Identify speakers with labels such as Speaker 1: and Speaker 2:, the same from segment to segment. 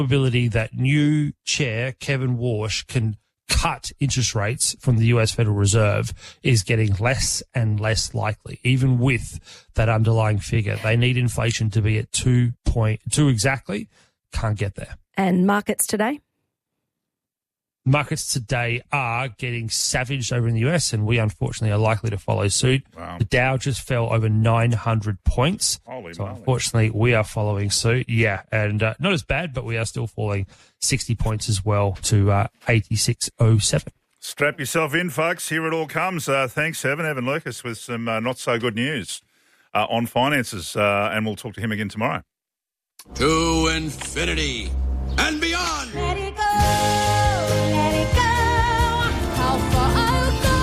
Speaker 1: probability that new chair, Kevin Warsh, can cut interest rates from the US Federal Reserve is getting less and less likely, even with that underlying figure. They need inflation to be at 2.2 exactly. Can't get there.
Speaker 2: And markets today?
Speaker 1: Markets today are getting savaged over in the US, and we unfortunately are likely to follow suit.
Speaker 3: Wow.
Speaker 1: The Dow just fell over 900 points.
Speaker 3: Holy
Speaker 1: so
Speaker 3: moly.
Speaker 1: unfortunately, we are following suit. Yeah, and not as bad, but we are still falling 60 points as well to 86.07.
Speaker 3: Strap yourself in, folks. Here it all comes. Thanks, Evan. Evan Lucas with some not-so-good news on finances, and we'll talk to him again tomorrow.
Speaker 4: To infinity and beyond.
Speaker 5: Let it go, let it go. How far I'll go.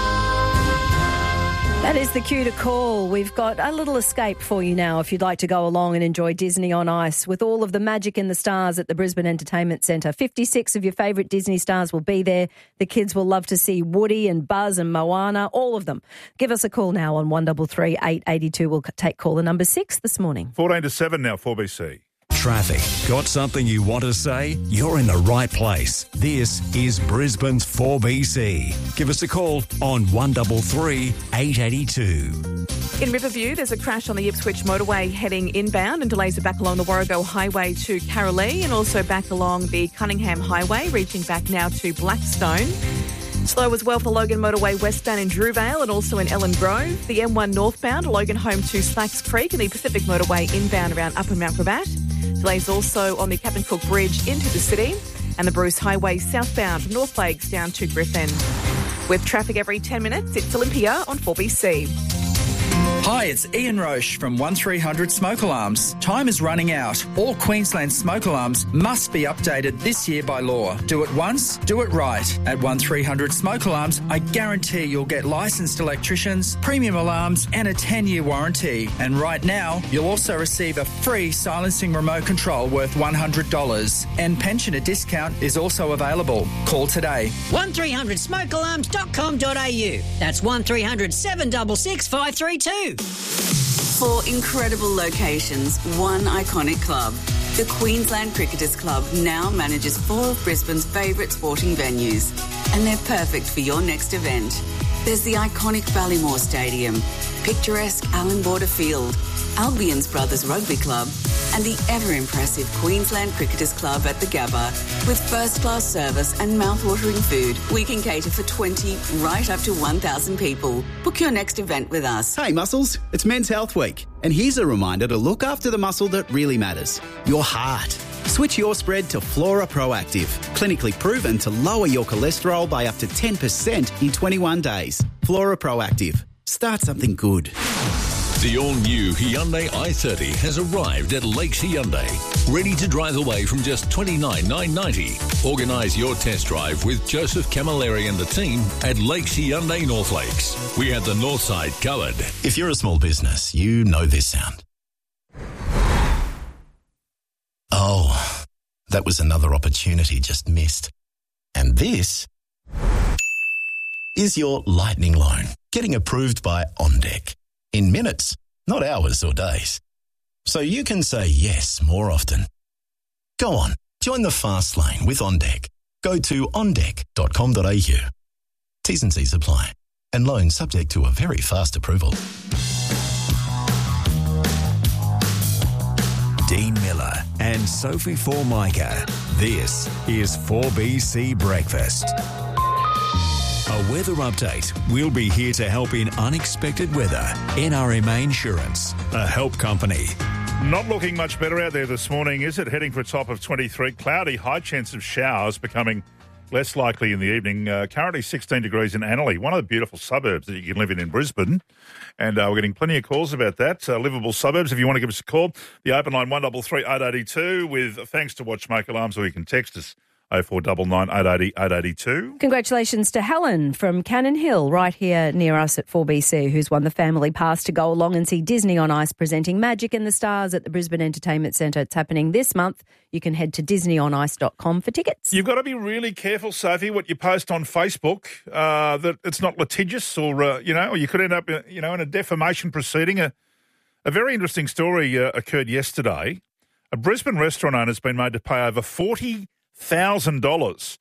Speaker 2: That is the cue to call. We've got a little escape for you now if you'd like to go along and enjoy Disney on Ice with all of the magic and the stars at the Brisbane Entertainment Centre. 56 of your favourite Disney stars will be there. The kids will love to see Woody and Buzz and Moana, all of them. Give us a call now on 133 882. We'll take caller number 6 this morning.
Speaker 3: 14 to 7 now, 4BC.
Speaker 6: Traffic. Got something you want to say? You're in the right place. This is Brisbane's 4BC. Give us a call on 133 882.
Speaker 7: In Riverview, there's a crash on the Ipswich motorway heading inbound and delays are back along the Warrego Highway to Carolee and also back along the Cunningham Highway, reaching back now to Blackstone. Slow as well for Logan Motorway westbound in Drewvale and also in Ellen Grove. The M1 northbound, Logan home to Slacks Creek, and the Pacific Motorway inbound around Upper Mount Gravatt. Delays also on the Captain Cook Bridge into the city and the Bruce Highway southbound from North Lakes down to Griffin. With traffic every 10 minutes, it's Olympia on 4BC.
Speaker 8: Hi, it's Ian Roche from 1300 Smoke Alarms. Time is running out. All Queensland smoke alarms must be updated this year by law. Do it once, do it right. At 1300 Smoke Alarms, I guarantee you'll get licensed electricians, premium alarms and a 10-year warranty. And right now, you'll also receive a free silencing remote control worth $100. And pensioner discount is also available. Call today.
Speaker 9: 1300smokealarms.com.au. That's 1300 766 532.
Speaker 10: 4 incredible locations, one iconic club. The Queensland Cricketers Club now manages 4 of Brisbane's favourite sporting venues, and they're perfect for your next event. There's the iconic Ballymore Stadium, picturesque Allan Border Field, Albion's Brothers Rugby Club, and the ever-impressive Queensland Cricketers Club at the Gabba. With first-class service and mouth-watering food, we can cater for 20 right up to 1,000 people. Book your next event with us.
Speaker 11: Hey muscles, it's Men's Health Week, and here's a reminder to look after the muscle that really matters, your heart. Switch your spread to Flora Proactive, clinically proven to lower your cholesterol by up to 10% in 21 days. Flora Proactive. Start something good.
Speaker 12: The all-new Hyundai i30 has arrived at Lakes Hyundai. Ready to drive away from just $29,990. Organise your test drive with Joseph Camilleri and the team at Lakes Hyundai North Lakes. We have the north side covered.
Speaker 13: If you're a small business, you know this sound. Oh, that was another opportunity just missed. And this is your lightning loan, getting approved by OnDeck. In minutes, not hours or days. So you can say yes more often. Go on, join the fast lane with OnDeck. Go to ondeck.com.au. T's and C's apply. And loan subject to a very fast approval.
Speaker 6: Dean Miller and Sophie Formica. This is 4BC Breakfast. A weather update. We'll be here to help in unexpected weather. NRMA Insurance, a help company.
Speaker 3: Not looking much better out there this morning, is it? Heading for a top of 23. Cloudy, high chance of showers, becoming less likely in the evening. Currently 16 degrees in Annerley, one of the beautiful suburbs that you can live in Brisbane. And we're getting plenty of calls about that. Livable suburbs, if you want to give us a call. The open line 133 882 with thanks to Watch Smoke Alarms, or you can text us 0499 880 882.
Speaker 2: Congratulations to Helen from Cannon Hill, right here near us at 4BC, who's won the family pass to go along and see Disney on Ice presenting Magic and the Stars at the Brisbane Entertainment Centre. It's happening this month. You can head to disneyonice.com for tickets.
Speaker 3: You've got to be really careful, Sophie, what you post on Facebook, that it's not litigious or, or you could end up, in a defamation proceeding. A very interesting story occurred yesterday. A Brisbane restaurant owner has been made to pay over $40,000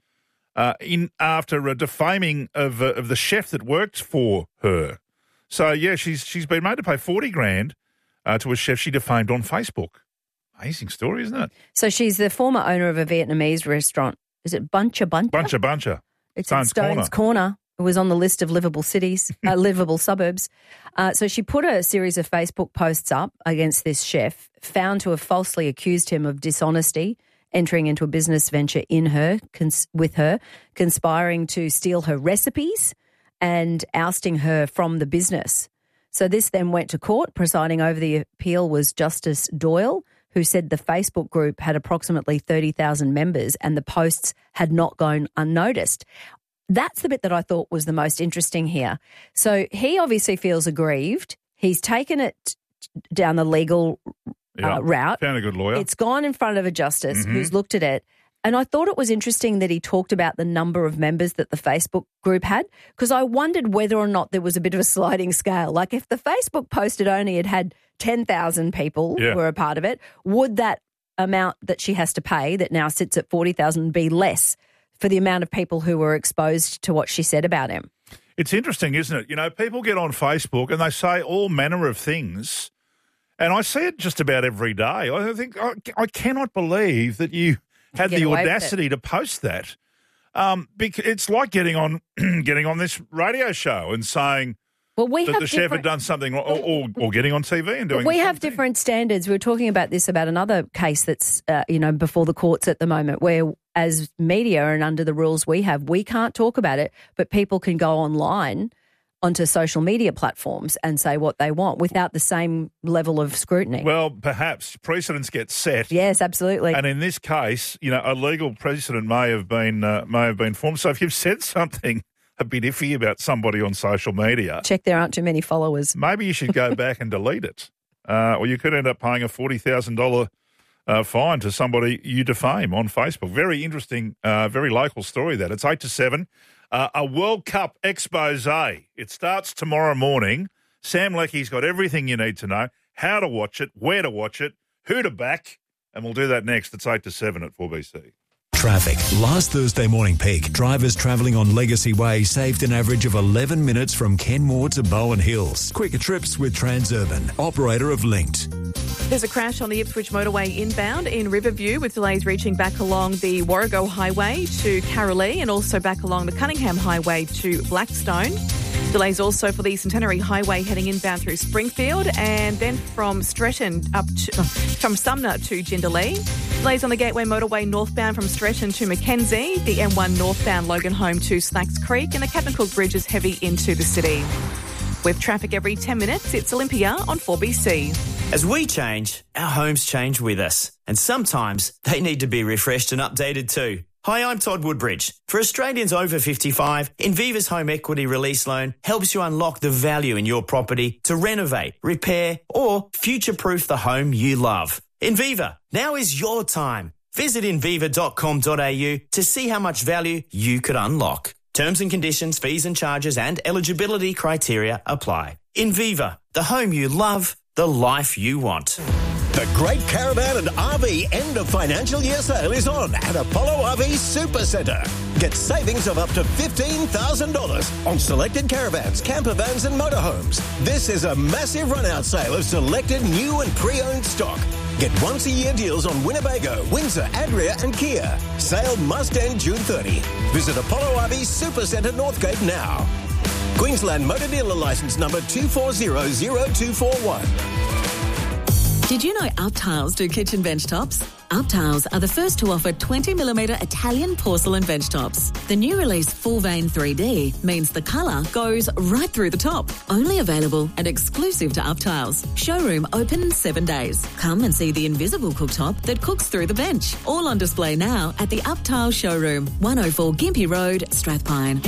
Speaker 3: after defaming of the chef that worked for her. So yeah, she's been made to pay $40,000 to a chef she defamed on Facebook. Amazing story, isn't it?
Speaker 2: So she's the former owner of a Vietnamese restaurant. Is it Buncha?
Speaker 3: Buncha.
Speaker 2: It's in Stones Corner. It was on the list of livable suburbs. So she put a series of Facebook posts up against this chef, found to have falsely accused him of dishonesty, entering into a business venture with her, conspiring to steal her recipes and ousting her from the business. So this then went to court. Presiding over the appeal was Justice Doyle, who said the Facebook group had approximately 30,000 members and the posts had not gone unnoticed. That's the bit that I thought was the most interesting here. So he obviously feels aggrieved. He's taken it down the legal route.
Speaker 3: Found a good lawyer.
Speaker 2: It's gone in front of a justice who's looked at it. And I thought it was interesting that he talked about the number of members that the Facebook group had, because I wondered whether or not there was a bit of a sliding scale. Like if the Facebook post had 10,000 people who were a part of it, would that amount that she has to pay that now sits at 40,000 be less for the amount of people who were exposed to what she said about him?
Speaker 3: It's interesting, isn't it? You know, people get on Facebook and they say all manner of things, and I see it just about every day. I think I cannot believe that you had the audacity to post that. Because it's like getting on this radio show and saying that the chef had done something wrong, or getting on TV and doing.
Speaker 2: We have different standards. We were talking about this about another case that's before the courts at the moment, where as media and under the rules we have, we can't talk about it, but people can go online onto social media platforms and say what they want without the same level of scrutiny.
Speaker 3: Well, perhaps precedents get set.
Speaker 2: Yes, absolutely.
Speaker 3: And in this case, a legal precedent may have been formed. So if you've said something a bit iffy about somebody on social media,
Speaker 2: check there aren't too many followers.
Speaker 3: Maybe you should go back and delete it, or you could end up paying a $40,000 fine to somebody you defame on Facebook. Very interesting, very local story. That it's 8 to 7. A World Cup expose. It starts tomorrow morning. Sam Leckie's got everything you need to know, how to watch it, where to watch it, who to back, and we'll do that next. It's 8 to 7 at 4BC.
Speaker 6: Traffic. Last Thursday morning peak, drivers travelling on Legacy Way saved an average of 11 minutes from Kenmore to Bowen Hills. Quicker trips with Transurban, operator of Linked.
Speaker 7: There's a crash on the Ipswich motorway inbound in Riverview, with delays reaching back along the Warrego Highway to Carralee and also back along the Cunningham Highway to Blackstone. Delays also for the Centenary Highway heading inbound through Springfield, and then from Stretton from Sumner to Jindalee. Delays on the Gateway motorway northbound from Stretton to Mackenzie, the M1 northbound Loganholme to Slacks Creek, and the Captain Cook Bridge is heavy into the city. With traffic every 10 minutes, it's Olympia on 4BC.
Speaker 14: As we change, our homes change with us. And sometimes they need to be refreshed and updated too. Hi, I'm Todd Woodbridge. For Australians over 55, Inviva's Home Equity Release Loan helps you unlock the value in your property to renovate, repair, or future-proof the home you love. Inviva, now is your time. Visit inviva.com.au to see how much value you could unlock. Terms and conditions, fees and charges and eligibility criteria apply. Inviva, the home you love, the life you want.
Speaker 15: The Great Caravan and RV End of Financial Year Sale is on at Apollo RV Supercentre. Get savings of up to $15,000 on selected caravans, camper vans and motorhomes. This is a massive run-out sale of selected new and pre-owned stock. Get once-a-year deals on Winnebago, Windsor, Adria and Kia. Sale must end June 30. Visit Apollo RV Supercentre Northgate now. Queensland Motor Dealer Licence number 2400241.
Speaker 16: Did you know Uptiles do kitchen bench tops? Uptiles are the first to offer 20mm Italian porcelain bench tops. The new release Full Vein 3D means the colour goes right through the top. Only available and exclusive to Uptiles. Showroom open 7 days. Come and see the invisible cooktop that cooks through the bench. All on display now at the Uptiles Showroom, 104 Gympie Road, Strathpine.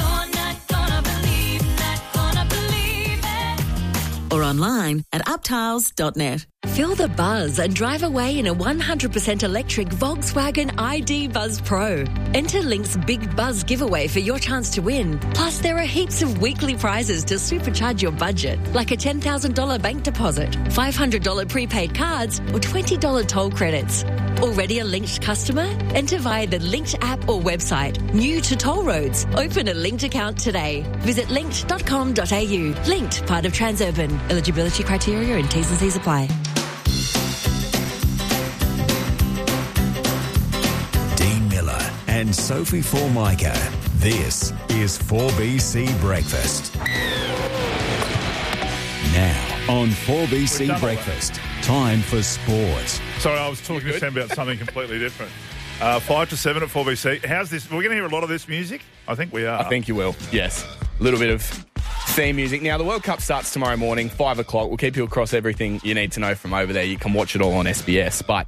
Speaker 16: Or online at uptiles.net.
Speaker 17: Feel the buzz and drive away in a 100% electric Volkswagen ID Buzz Pro. Enter Link's Big Buzz giveaway for your chance to win. Plus, there are heaps of weekly prizes to supercharge your budget, like a $10,000 bank deposit, $500 prepaid cards, or $20 toll credits. Already a Linked customer? Enter via the Linked app or website. New to toll roads. Open a Linked account today. Visit linked.com.au. Linked, part of Transurban. Eligibility criteria and T's and C's apply.
Speaker 6: And Sophie Formica. This is 4BC Breakfast. Now on 4BC Breakfast, time for sport.
Speaker 3: Sorry, I was talking to Sam about something completely different. 5 to 7 at 4BC. How's this? We're going to hear a lot of this music? I think we are.
Speaker 18: I think you will, yes. A little bit of theme music. Now, the World Cup starts tomorrow morning, 5 o'clock. We'll keep you across everything you need to know from over there. You can watch it all on SBS. But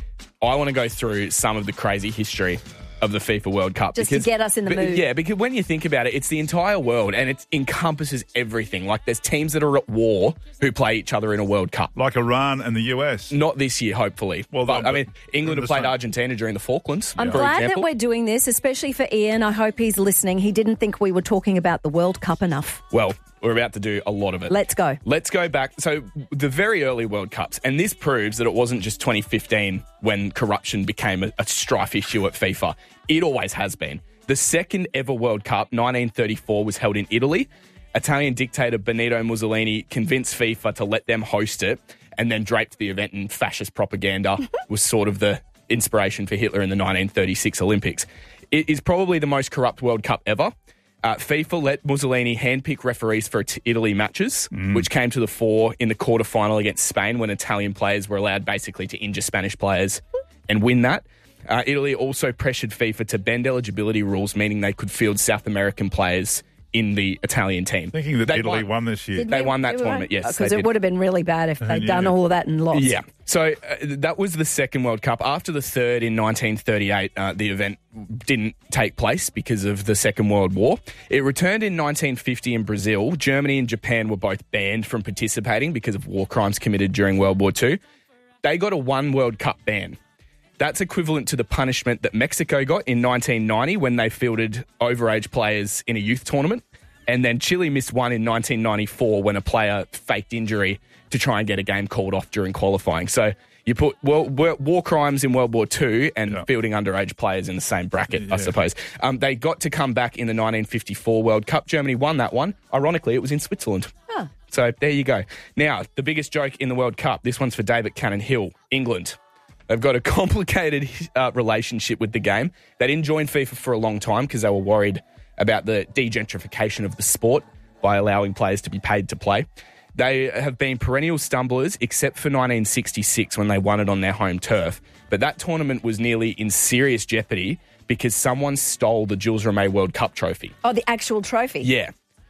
Speaker 18: I want to go through some of the crazy history of the FIFA World Cup.
Speaker 2: Just to get us in the mood.
Speaker 18: Yeah, because when you think about it, it's the entire world and it encompasses everything. Like there's teams that are at war who play each other in a World Cup.
Speaker 3: Like Iran and the US.
Speaker 18: Not this year, hopefully. Well, but, I mean, England have played Argentina during the Falklands,
Speaker 2: I'm
Speaker 18: for
Speaker 2: glad
Speaker 18: example.
Speaker 2: that we're doing this, especially for Ian. I hope he's listening. He didn't think we were talking about the World Cup enough.
Speaker 18: Well, we're about to do a lot of it.
Speaker 2: Let's go.
Speaker 18: Let's go back. So the very early World Cups, and this proves that it wasn't just 2015 when corruption became a strife issue at FIFA. It always has been. The second ever World Cup, 1934, was held in Italy. Italian dictator Benito Mussolini convinced FIFA to let them host it and then draped the event in fascist propaganda was sort of the inspiration for Hitler in the 1936 Olympics. It is probably the most corrupt World Cup ever. FIFA let Mussolini handpick referees for Italy matches, which came to the fore in the quarterfinal against Spain when Italian players were allowed basically to injure Spanish players and win that. Italy also pressured FIFA to bend eligibility rules, meaning they could field South American players in the Italian team.
Speaker 3: Thinking that Italy won this year.
Speaker 18: They won that tournament, yes.
Speaker 2: Because it would have been really bad if they'd done all of that and lost.
Speaker 18: Yeah. So that was the second World Cup. After the third in 1938, the event didn't take place because of the Second World War. It returned in 1950 in Brazil. Germany and Japan were both banned from participating because of war crimes committed during World War II. They got a one World Cup ban. That's equivalent to the punishment that Mexico got in 1990 when they fielded overage players in a youth tournament. And then Chile missed one in 1994 when a player faked injury to try and get a game called off during qualifying. So you put war crimes in World War II and fielding underage players in the same bracket, I suppose. They got to come back in the 1954 World Cup. Germany won that one. Ironically, it was in Switzerland.
Speaker 2: Huh.
Speaker 18: So there you go. Now, the biggest joke in the World Cup, this one's for David Cannon-Hill, England. They've got a complicated relationship with the game. They didn't join FIFA for a long time because they were worried about the degentrification of the sport by allowing players to be paid to play. They have been perennial stumblers except for 1966 when they won it on their home turf. But that tournament was nearly in serious jeopardy because someone stole the Jules Rimet World Cup trophy.
Speaker 2: Oh, the actual trophy?
Speaker 18: Yeah.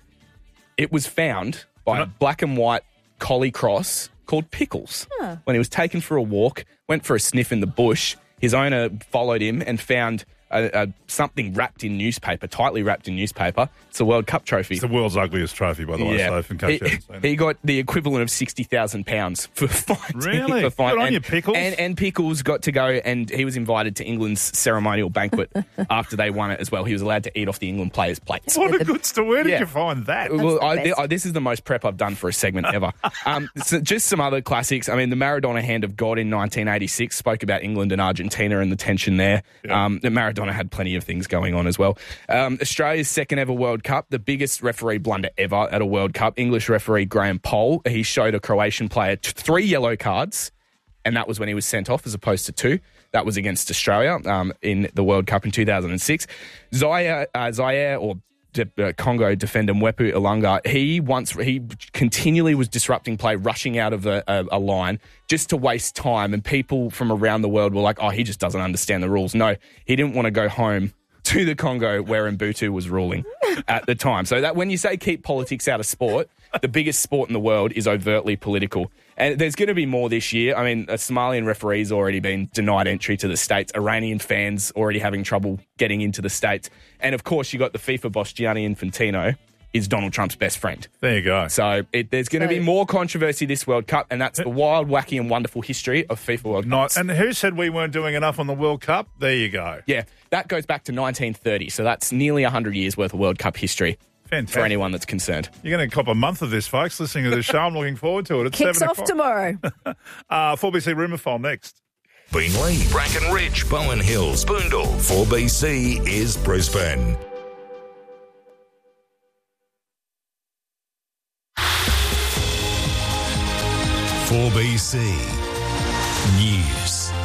Speaker 18: It was found by a black and white collie cross called Pickles.
Speaker 2: Huh.
Speaker 18: When he was taken for a walk, went for a sniff in the bush, his owner followed him and found something wrapped in newspaper, tightly wrapped in newspaper. It's a World Cup trophy.
Speaker 3: It's the world's ugliest trophy, by the way. So in case you haven't seen it.
Speaker 18: He got the equivalent of £60,000 for fighting.
Speaker 3: Really?
Speaker 18: For fighting.
Speaker 3: Good on you, Pickles.
Speaker 18: And Pickles got to go, and he was invited to England's ceremonial banquet after they won it as well. He was allowed to eat off the England players' plates.
Speaker 3: What a good story. Where did you find that?
Speaker 18: Well, this is the most prep I've done for a segment ever. So just some other classics. I mean, the Maradona Hand of God in 1986 spoke about England and Argentina and the tension there. Maradona had plenty of things going on as well. Australia's second ever World Cup, the biggest referee blunder ever at a World Cup. English referee Graham Poll, he showed a Croatian player 3 yellow cards, and that was when he was sent off as opposed to 2. That was against Australia in the World Cup in 2006. Zaire or Congo defender Mwepu Ilunga, he continually was disrupting play, rushing out of a line just to waste time, and people from around the world were like, oh, he just doesn't understand the rules. No, he didn't want to go home to the Congo where Mbutu was ruling at the time. So that when you say keep politics out of sport, the biggest sport in the world is overtly political. And there's going to be more this year. I mean, a Somalian referee's already been denied entry to the States. Iranian fans already having trouble getting into the States. And, of course, you got the FIFA boss, Gianni Infantino, is Donald Trump's best friend.
Speaker 3: There you go.
Speaker 18: So there's going to be more controversy this World Cup, and that's the wild, wacky and wonderful history of FIFA World Cups.
Speaker 3: And who said we weren't doing enough on the World Cup? There you go.
Speaker 18: Yeah, that goes back to 1930, so that's nearly 100 years worth of World Cup history.
Speaker 3: Fantastic.
Speaker 18: For anyone that's concerned.
Speaker 3: You're going to cop a month of this, folks, listening to the show. I'm looking forward to it. It's
Speaker 2: Kicks
Speaker 3: 7
Speaker 2: off
Speaker 3: o'clock.
Speaker 2: tomorrow.
Speaker 3: 4BC Rumour File next.
Speaker 19: Beenleigh, Brackenridge, Bowen Hills, Boondall. 4BC is Brisbane.
Speaker 6: BC News.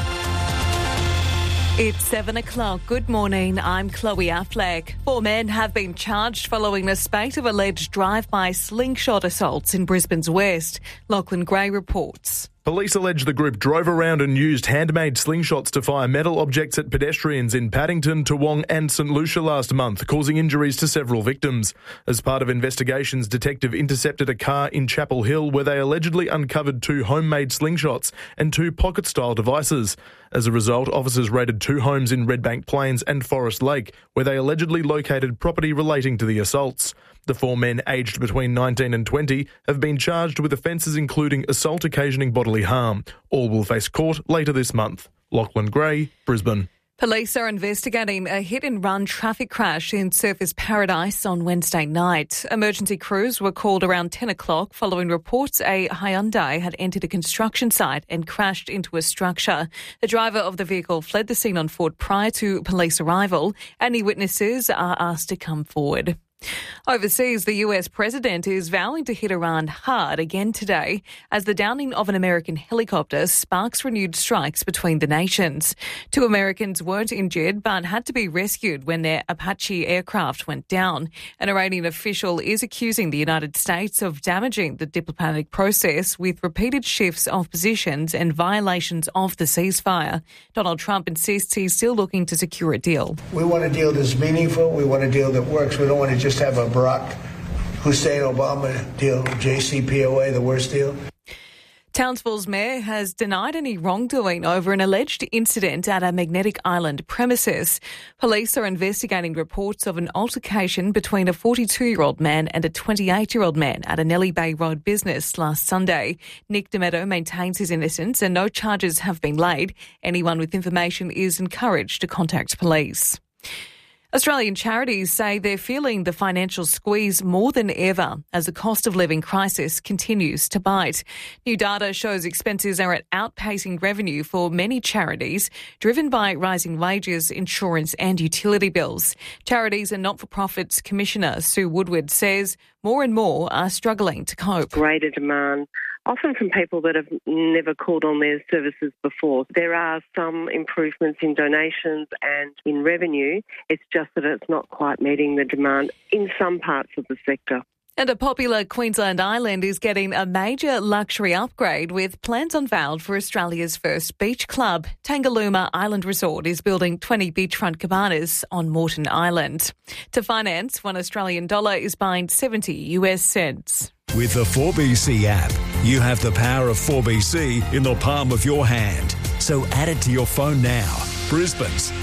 Speaker 7: It's 7 o'clock. Good morning. I'm Chloe Affleck. 4 men have been charged following a spate of alleged drive-by slingshot assaults in Brisbane's west. Lachlan Gray reports.
Speaker 20: Police allege the group drove around and used handmade slingshots to fire metal objects at pedestrians in Paddington, Toowong and St Lucia last month, causing injuries to several victims. As part of investigations, detective intercepted a car in Chapel Hill where they allegedly uncovered 2 homemade slingshots and 2 pocket-style devices. As a result, officers raided 2 homes in Redbank Plains and Forest Lake, where they allegedly located property relating to the assaults. The 4 men, aged between 19 and 20, have been charged with offences including assault occasioning bodily harm. All will face court later this month. Lachlan Gray, Brisbane.
Speaker 7: Police are investigating a hit-and-run traffic crash in Surfers Paradise on Wednesday night. Emergency crews were called around 10 o'clock following reports a Hyundai had entered a construction site and crashed into a structure. The driver of the vehicle fled the scene on foot prior to police arrival. Any witnesses are asked to come forward. Overseas, the US president is vowing to hit Iran hard again today as the downing of an American helicopter sparks renewed strikes between the nations. 2 Americans weren't injured but had to be rescued when their Apache aircraft went down. An Iranian official is accusing the United States of damaging the diplomatic process with repeated shifts of positions and violations of the ceasefire. Donald Trump insists he's still looking to secure a deal.
Speaker 21: We want a deal that's meaningful. We want a deal that works. We don't want to just have a Barack Hussein Obama deal, JCPOA, the worst deal.
Speaker 7: Townsville's mayor has denied any wrongdoing over an alleged incident at a Magnetic Island premises. Police are investigating reports of an altercation between a 42-year-old man and a 28-year-old man at a Nellie Bay Road business last Sunday. Nick DeMetto maintains his innocence and no charges have been laid. Anyone with information is encouraged to contact police. Australian charities say they're feeling the financial squeeze more than ever as the cost of living crisis continues to bite. New data shows expenses are outpacing revenue for many charities, driven by rising wages, insurance and utility bills. Charities and not-for-profits Commissioner Sue Woodward says more and more are struggling to cope.
Speaker 22: Greater demand, often from people that have never called on their services before. There are some improvements in donations and in revenue. It's just that it's not quite meeting the demand in some parts of the sector.
Speaker 7: And a popular Queensland island is getting a major luxury upgrade with plans unveiled for Australia's first beach club. Tangalooma Island Resort is building 20 beachfront cabanas on Moreton Island. To finance, $1 Australian is buying 70 US cents.
Speaker 6: With the 4BC app, you have the power of 4BC in the palm of your hand. So add it to your phone now. Brisbane's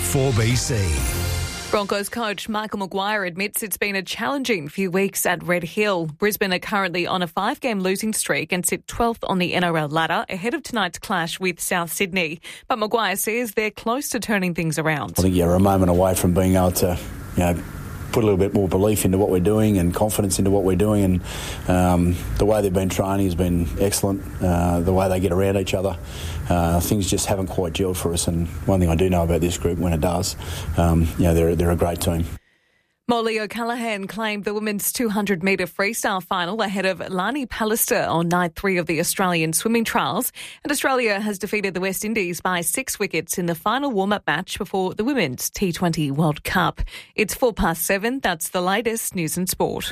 Speaker 6: 4BC.
Speaker 7: Broncos coach Michael Maguire admits it's been a challenging few weeks at Red Hill. Brisbane are currently on a 5-game losing streak and sit 12th on the NRL ladder ahead of tonight's clash with South Sydney. But Maguire says they're close to turning things around.
Speaker 23: I think you're a moment away from being able to, put a little bit more belief into what we're doing and confidence into what we're doing. And the way they've been training has been excellent. The way they get around each other, things just haven't quite gelled for us. And one thing I do know about this group, when it does, they're a great team.
Speaker 7: Molly O'Callaghan claimed the women's 200-metre freestyle final ahead of Lani Pallister on night 3 of the Australian swimming trials. And Australia has defeated the West Indies by 6 wickets in the final warm-up match before the Women's T20 World Cup. It's 7:04. That's the latest news and sport.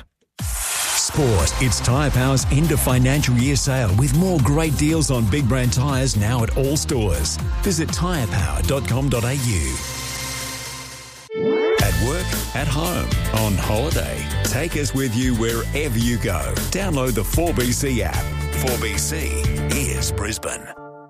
Speaker 6: Sport. It's Tyre Power's end of financial year sale with more great deals on big brand tyres now at all stores. Visit tyrepower.com.au. At work, at home, on holiday. Take us with you wherever you go. Download the 4BC app. 4BC is Brisbane.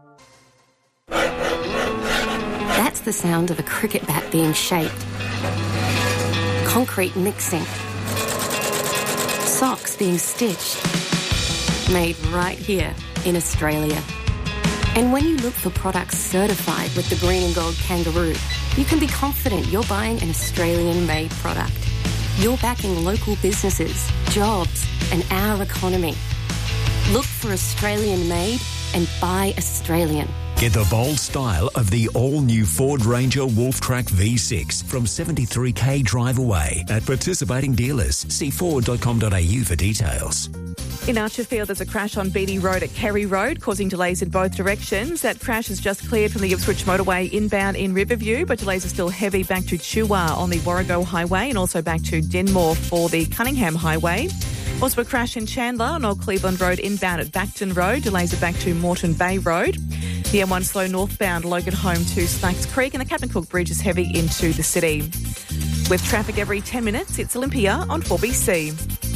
Speaker 24: That's the sound of a cricket bat being shaped. Concrete mixing. socks being stitched. Made right here in Australia. And when you look for products certified with the green and gold kangaroo, you can be confident you're buying an Australian-made product. You're backing local businesses, jobs, and our economy. Look for Australian-made and buy Australian.
Speaker 6: Get the bold style of the all-new Ford Ranger Wolftrack V6 from 73k drive away at participating dealers. See Ford.com.au for details.
Speaker 7: In Archerfield, there's a crash on Beatty Road at Kerry Road, causing delays in both directions. That crash is just cleared from the Ipswich motorway inbound in Riverview, but delays are still heavy back to Chuwa on the Warrego Highway and also back to Dinmore for the Cunningham Highway. Also a crash in Chandler on Old Cleveland Road inbound at Bacton Road. Delays are back to Moreton Bay Road. The M1 slow northbound Logan Home to Slacks Creek, and the Captain Cook Bridge is heavy into the city. With traffic every 10 minutes, it's Olympia on 4BC.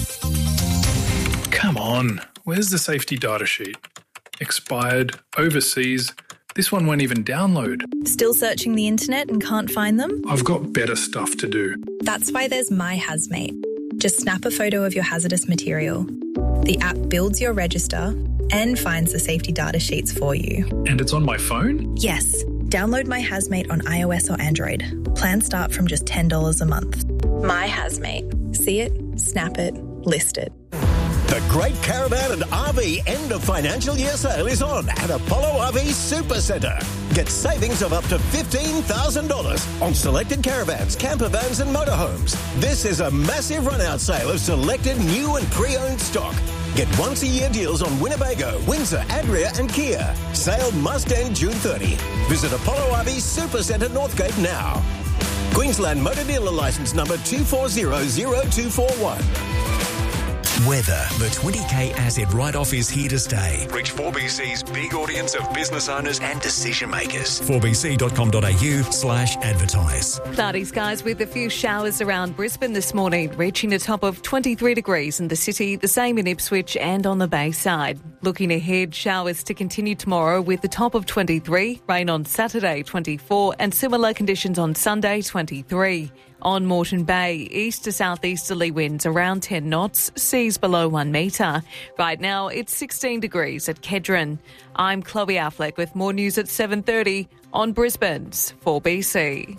Speaker 1: Come on, where's the safety data sheet? Expired, overseas. This one won't even download.
Speaker 4: Still searching the internet and can't find them?
Speaker 1: I've got better stuff to do.
Speaker 4: That's why there's My Hazmate. Just snap a photo of your hazardous material. The app builds your register and finds the safety data sheets for you.
Speaker 1: And it's on my phone?
Speaker 4: Yes. Download My Hazmate on iOS or Android. Plans start from just $10 a month. My Hazmate. See it, snap it, list it.
Speaker 15: The Great Caravan and RV end of financial year sale is on at Apollo RV Supercentre. Get savings of up to $15,000 on selected caravans, camper vans and motorhomes. This is a massive run-out sale of selected new and pre-owned stock. Get once-a-year deals on Winnebago, Windsor, Adria and Kia. Sale must end June 30. Visit Apollo RV Supercentre Northgate now. Queensland Motor Dealer Licence number 2400241.
Speaker 6: Weather. The 20k asset write-off is here to stay. Reach 4BC's big audience of business owners and decision makers. 4bc.com.au/advertise.
Speaker 5: Cloudy skies with a few showers around Brisbane this morning, reaching a top of 23 degrees in the city, the same in Ipswich and on the Bay side. Looking ahead, showers to continue tomorrow with the top of 23, rain on Saturday 24 and similar conditions on Sunday 23. On Moreton Bay, east to southeasterly winds around 10 knots, seas below 1 metre. Right now, it's 16 degrees at Kedron. I'm Chloe Affleck with more news at 7:30 on Brisbane's 4BC.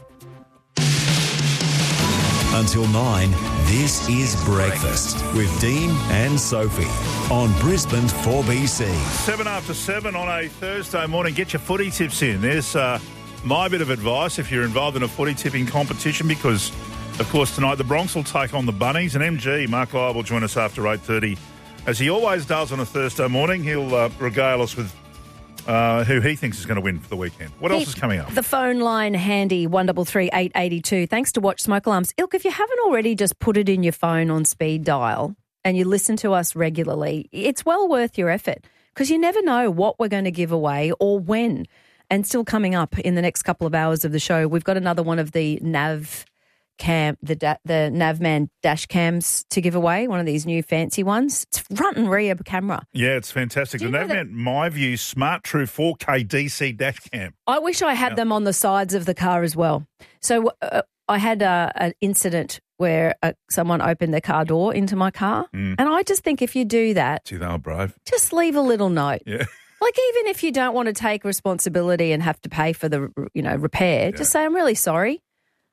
Speaker 6: Until 9, this is Breakfast with Dean and Sophie on Brisbane's 4BC.
Speaker 3: 7 after 7 on a Thursday morning. Get your footy tips in. There's my bit of advice if you're involved in a footy tipping competition, because, of course, tonight the Bronx will take on the Bunnies, and MG, Mark Lyle, will join us after 8:30. As he always does on a Thursday morning, he'll regale us with who he thinks is going to win for the weekend. What else is coming up?
Speaker 2: The phone line handy, 133 882. Thanks to Watch Smoke Alarms. Ilk, if you haven't already, just put it in your phone on speed dial and you listen to us regularly, it's well worth your effort, because you never know what we're going to give away or when. And still coming up in the next couple of hours of the show, we've got another one of the Nav cam, the Navman dash cams to give away, one of these new fancy ones. It's front and rear camera.
Speaker 3: Yeah, it's fantastic. The Navman MyView Smart True 4K DC dash cam.
Speaker 2: I wish I had them on the sides of the car as well. So I had an incident where someone opened their car door into my car, and I just think if you do that,
Speaker 3: gee, they were brave.
Speaker 2: Just leave a little note.
Speaker 3: Yeah.
Speaker 2: Like, even if you don't want to take responsibility and have to pay for the, repair, just say, I'm really sorry.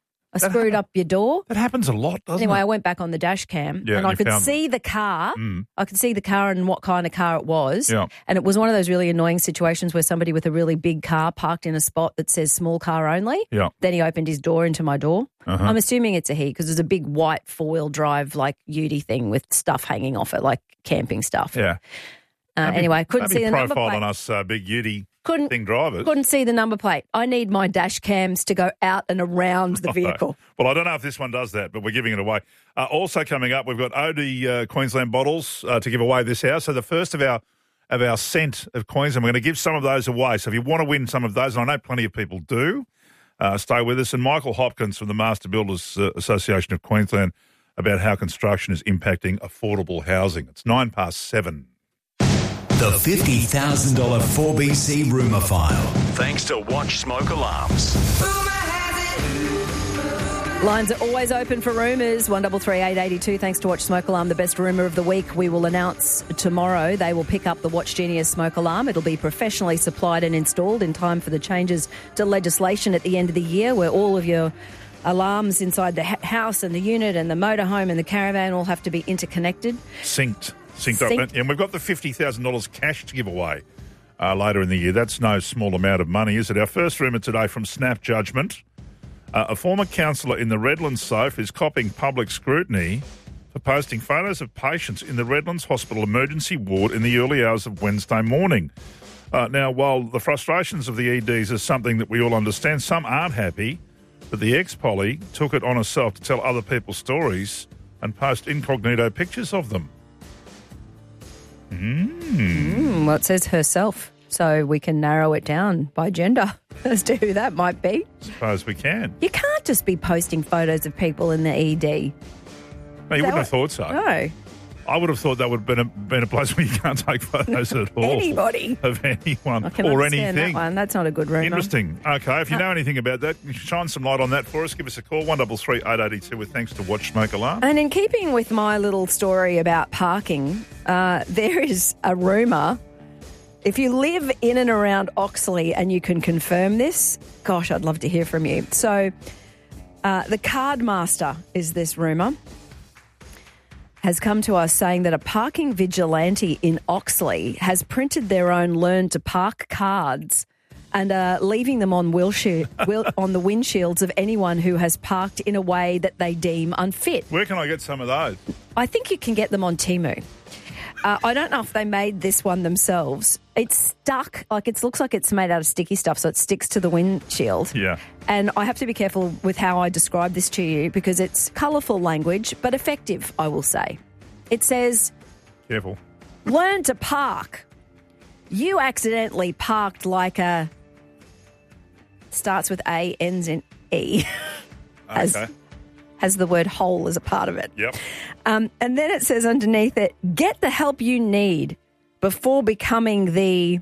Speaker 2: I screwed up your door.
Speaker 3: That happens a lot, doesn't it?
Speaker 2: Anyway, I went back on the dash cam
Speaker 3: and
Speaker 2: I could see the car. I could see the car and what kind of car it was.
Speaker 3: Yeah.
Speaker 2: And it was one of those really annoying situations where somebody with a really big car parked in a spot that says small car only.
Speaker 3: Yeah.
Speaker 2: Then he opened his door into my door.
Speaker 3: Uh-huh.
Speaker 2: I'm assuming it's a he, because there's a big white four-wheel drive, like, Ute thing with stuff hanging off it, like camping stuff.
Speaker 3: Yeah.
Speaker 2: Anyway, couldn't see the number plate.
Speaker 3: Profile on us big Ute thing drivers.
Speaker 2: Couldn't see the number plate. I need my dash cams to go out and around the vehicle.
Speaker 3: Well, I don't know if this one does that, but we're giving it away. Also coming up, we've got OD Queensland bottles to give away this hour. So the first of our scent of Queensland, we're going to give some of those away. So if you want to win some of those, and I know plenty of people do, stay with us. And Michael Hopkins from the Master Builders Association of Queensland about how construction is impacting affordable housing. It's 7:09.
Speaker 6: The $50,000 4BC rumour file. Thanks to Watch Smoke Alarms.
Speaker 2: Lines are always open for rumours. 133882. Thanks to Watch Smoke Alarm, the best rumour of the week. We will announce tomorrow. They will pick up the Watch Genius smoke alarm. It'll be professionally supplied and installed in time for the changes to legislation at the end of the year, where all of your alarms inside the house and the unit and the motorhome and the caravan all have to be interconnected.
Speaker 3: Synced up. And we've got the $50,000 cash to give away later in the year. That's no small amount of money, is it? Our first rumour today from Snap Judgment. A former counsellor in the Redlands SOF is copping public scrutiny for posting photos of patients in the Redlands Hospital emergency ward in the early hours of Wednesday morning. Now, while the frustrations of the EDs are something that we all understand, some aren't happy, but the ex-Polly took it on herself to tell other people's stories and post incognito pictures of them.
Speaker 2: Well, it says herself, so we can narrow it down by gender as to who that might be.
Speaker 3: Suppose we can.
Speaker 2: You can't just be posting photos of people in the ED.
Speaker 3: No, you wouldn't have thought so.
Speaker 2: No.
Speaker 3: I would have thought that would have been a place where you can't take photos at all.
Speaker 2: Anybody.
Speaker 3: Of anyone
Speaker 2: I can
Speaker 3: or
Speaker 2: understand
Speaker 3: anything.
Speaker 2: That one. That's not a good rumour.
Speaker 3: Interesting. Okay, if you know anything about that, shine some light on that for us. Give us a call, 133 882 with thanks to Watch Smoke Alarm.
Speaker 2: And in keeping with my little story about parking, there is a rumour. If you live in and around Oxley and you can confirm this, gosh, I'd love to hear from you. So the Card Master is this rumour, has come to us saying that a parking vigilante in Oxley has printed their own Learn to Park cards and leaving them on on the windshields of anyone who has parked in a way that they deem unfit.
Speaker 3: Where can I get some of those?
Speaker 2: I think you can get them on Temu. I don't know if they made this one themselves. It's stuck, it looks like it's made out of sticky stuff, so it sticks to the windshield.
Speaker 3: Yeah.
Speaker 2: And I have to be careful with how I describe this to you because it's colourful language, but effective, I will say. It says,
Speaker 3: careful.
Speaker 2: Learn to park. You accidentally parked like a... Starts with A, ends in E.
Speaker 3: Okay.
Speaker 2: Has the word hole as a part of it.
Speaker 3: Yep.
Speaker 2: And then it says underneath it, get the help you need before becoming the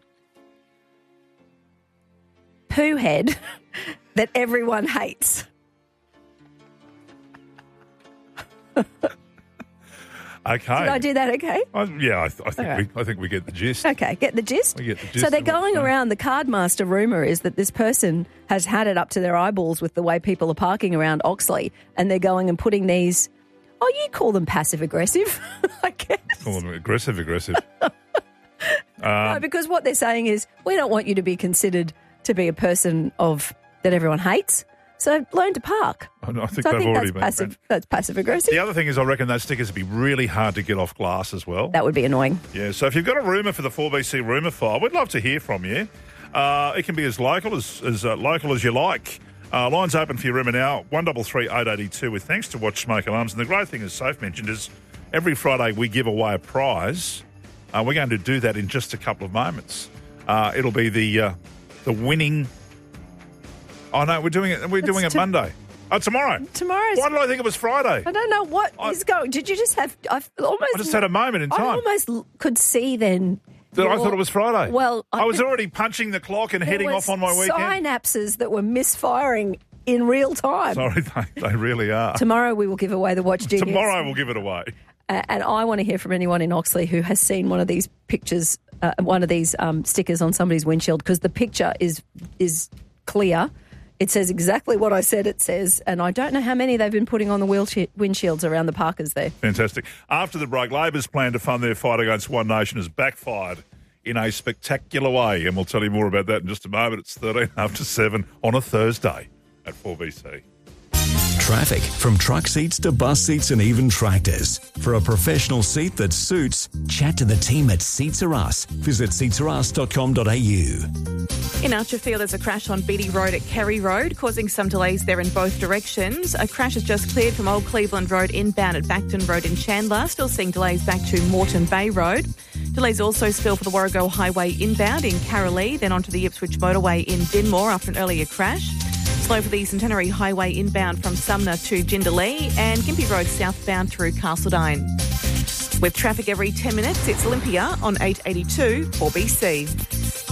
Speaker 2: poo head that everyone hates.
Speaker 3: Okay.
Speaker 2: Did I do that okay?
Speaker 3: I think we get the gist.
Speaker 2: Okay, get the gist?
Speaker 3: We get the gist.
Speaker 2: So they're going around, the Card Master rumour is that this person has had it up to their eyeballs with the way people are parking around Oxley, and they're going and putting these, you call them passive-aggressive, I guess.
Speaker 3: Call them aggressive.
Speaker 2: No, because what they're saying is, we don't want you to be considered to be a person that everyone hates. So learn to park.
Speaker 3: I think already been.
Speaker 2: That's passive-aggressive.
Speaker 3: The other thing is I reckon those stickers would be really hard to get off glass as well.
Speaker 2: That would be annoying.
Speaker 3: Yeah, so if you've got a rumour for the 4BC rumour file, we'd love to hear from you. It can be as local as local as you like. Lines open for your rumour now, 133 882 with thanks to Watch Smoke Alarms. And the great thing, as Soph mentioned, is every Friday we give away a prize. We're going to do that in just a couple of moments. It'll be the winning... Oh, no, we're doing it Monday. Oh, tomorrow.
Speaker 2: Tomorrow's...
Speaker 3: Why did I think it was Friday?
Speaker 2: I don't know what is going... Did you just have... I
Speaker 3: just had a moment in time.
Speaker 2: I almost could see then...
Speaker 3: That I thought it was Friday.
Speaker 2: Well...
Speaker 3: I was already punching the clock and heading off on my weekend.
Speaker 2: Synapses that were misfiring in real time.
Speaker 3: Sorry, they really are.
Speaker 2: Tomorrow we will give away the Watch Genius.
Speaker 3: Tomorrow we'll give it away.
Speaker 2: And I want to hear from anyone in Oxley who has seen one of these pictures, one of these stickers on somebody's windshield, because the picture is clear. It says exactly what I said it says, and I don't know how many they've been putting on the windshields around the parkers there.
Speaker 3: Fantastic. After the break, Labor's plan to fund their fight against One Nation has backfired in a spectacular way, and we'll tell you more about that in just a moment. It's 13 after 7 on a Thursday at 4BC.
Speaker 6: Traffic, from truck seats to bus seats and even tractors. For a professional seat that suits, chat to the team at Seats Are Us. Visit seatsareus.com.au.
Speaker 7: In Archerfield, there's a crash on Beatty Road at Kerry Road, causing some delays there in both directions. A crash has just cleared from Old Cleveland Road inbound at Backton Road in Chandler. Still seeing delays back to Moreton Bay Road. Delays also still for the Warrego Highway inbound in Carolee, then onto the Ipswich Motorway in Dinmore after an earlier crash. Slow for the Centenary Highway inbound from Sumner to Jindalee and Gympie Road southbound through Castledine. With traffic every 10 minutes, it's Olympia on 882 4BC.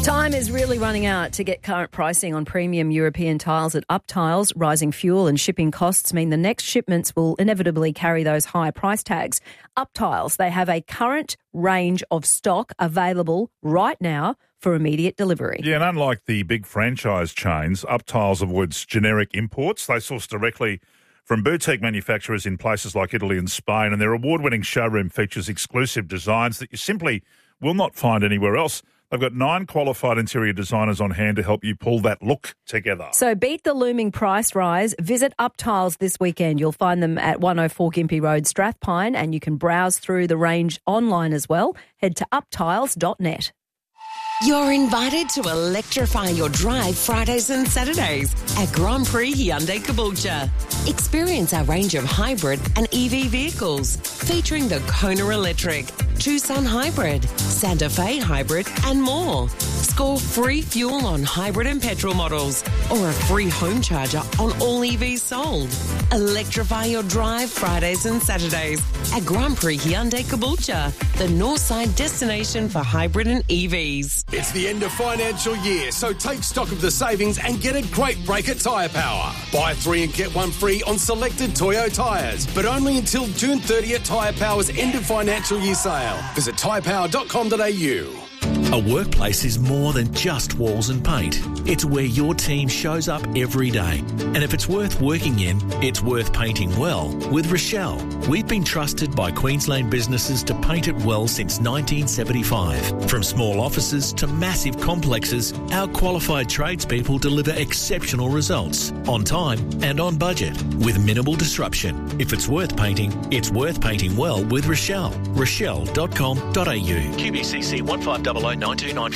Speaker 2: Time is really running out to get current pricing on premium European tiles at Up Tiles. Rising fuel and shipping costs mean the next shipments will inevitably carry those high price tags. Up Tiles, they have a current range of stock available right now for immediate delivery.
Speaker 3: Yeah, and unlike the big franchise chains, Up Tiles avoids generic imports. They source directly from boutique manufacturers in places like Italy and Spain, and their award-winning showroom features exclusive designs that you simply will not find anywhere else. They've got 9 qualified interior designers on hand to help you pull that look together.
Speaker 2: So beat the looming price rise. Visit Up Tiles this weekend. You'll find them at 104 Gympie Road, Strathpine, and you can browse through the range online as well. Head to uptiles.net.
Speaker 8: You're invited to electrify your drive Fridays and Saturdays at Grand Prix Hyundai Caboolture. Experience our range of hybrid and EV vehicles featuring the Kona Electric, Tucson Hybrid, Santa Fe Hybrid and more. Score free fuel on hybrid and petrol models or a free home charger on all EVs sold. Electrify your drive Fridays and Saturdays at Grand Prix Hyundai Caboolture, the Northside destination for hybrid and EVs.
Speaker 9: It's the end of financial year, so take stock of the savings and get a great break at Tyre Power. Buy 3 and get 1 free on selected Toyo tyres, but only until June 30 at Tyre Power's end of financial year sale. Visit tyrepower.com.au.
Speaker 10: A workplace is more than just walls and paint. It's where your team shows up every day. And if it's worth working in, it's worth painting well with Rochelle. We've been trusted by Queensland businesses to paint it well since 1975. From small offices to massive complexes, our qualified tradespeople deliver exceptional results on time and on budget with minimal disruption. If it's worth painting well with Rochelle. Rochelle.com.au.
Speaker 6: QBCC 15009294.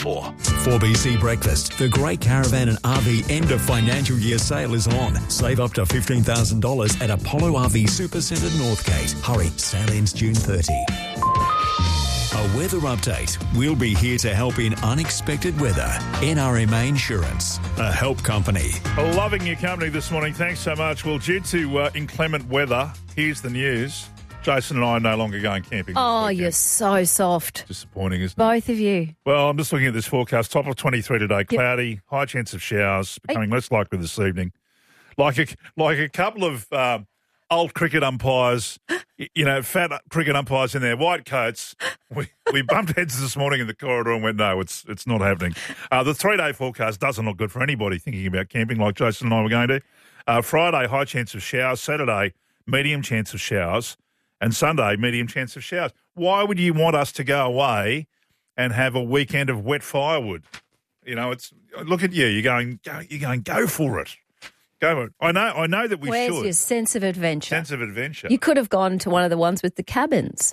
Speaker 6: 4BC Breakfast. The Great Caravan and RV end of financial year sale is on. Save up to $15,000 at Apollo RV Supercentre Northgate. Hurry, sale ends June 30. A weather update. We'll be here to help in unexpected weather. NRMA Insurance, a help company.
Speaker 3: Loving your company this morning. Thanks so much. Well, due to inclement weather, here's the news. Jason and I are no longer going camping.
Speaker 2: Oh, you're so soft.
Speaker 3: Disappointing, isn't it?
Speaker 2: Both of you.
Speaker 3: Well, I'm just looking at this forecast. Top of 23 today, cloudy, high chance of showers, becoming less likely this evening. Like a couple of old cricket umpires, fat cricket umpires in their white coats. We bumped heads this morning in the corridor and went, no, it's not happening. The 3-day forecast doesn't look good for anybody thinking about camping like Jason and I were going to. Friday, high chance of showers. Saturday, medium chance of showers. And Sunday, medium chance of showers. Why would you want us to go away and have a weekend of wet firewood? It's look at you. You're going, go for it. Go for it. I know that we should.
Speaker 2: Where's your sense of adventure?
Speaker 3: Sense of adventure.
Speaker 2: You could have gone to one of the ones with the cabins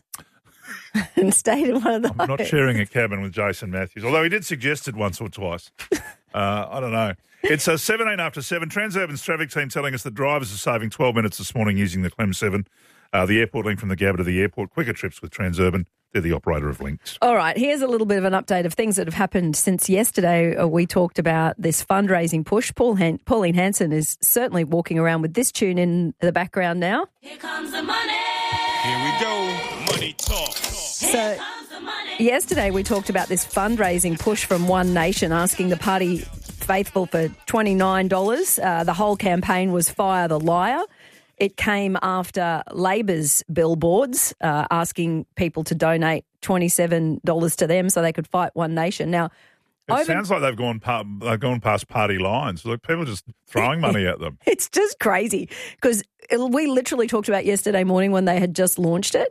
Speaker 2: and stayed in one of those.
Speaker 3: I'm not sharing a cabin with Jason Matthews, although he did suggest it once or twice. I don't know. It's 17 after 7. Transurban's traffic team telling us that drivers are saving 12 minutes this morning using the Clem 7. The airport link from the Gabba to the airport. Quicker trips with Transurban. They're the operator of links.
Speaker 2: All right, here's a little bit of an update of things that have happened since yesterday. We talked about this fundraising push. Pauline Hanson is certainly walking around with this tune in the background now.
Speaker 11: Here comes the money. Here we go. Money talk.
Speaker 2: So yesterday we talked about this fundraising push from One Nation asking the party faithful for $29. The whole campaign was Fire the Liar. It came after Labor's billboards asking people to donate $27 to them so they could fight One Nation. Now,
Speaker 3: it sounds like they've gone past party lines. Look, people are just throwing money at them.
Speaker 2: It's just crazy because we literally talked about yesterday morning when they had just launched it,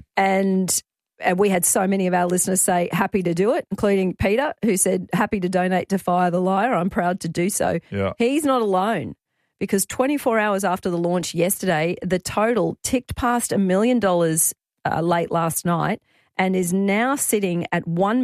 Speaker 2: and we had so many of our listeners say happy to do it, including Peter, who said happy to donate to Fire the Liar. I'm proud to do so.
Speaker 3: Yeah.
Speaker 2: He's not alone. Because 24 hours after the launch yesterday, the total ticked past $1 million late last night and is now sitting at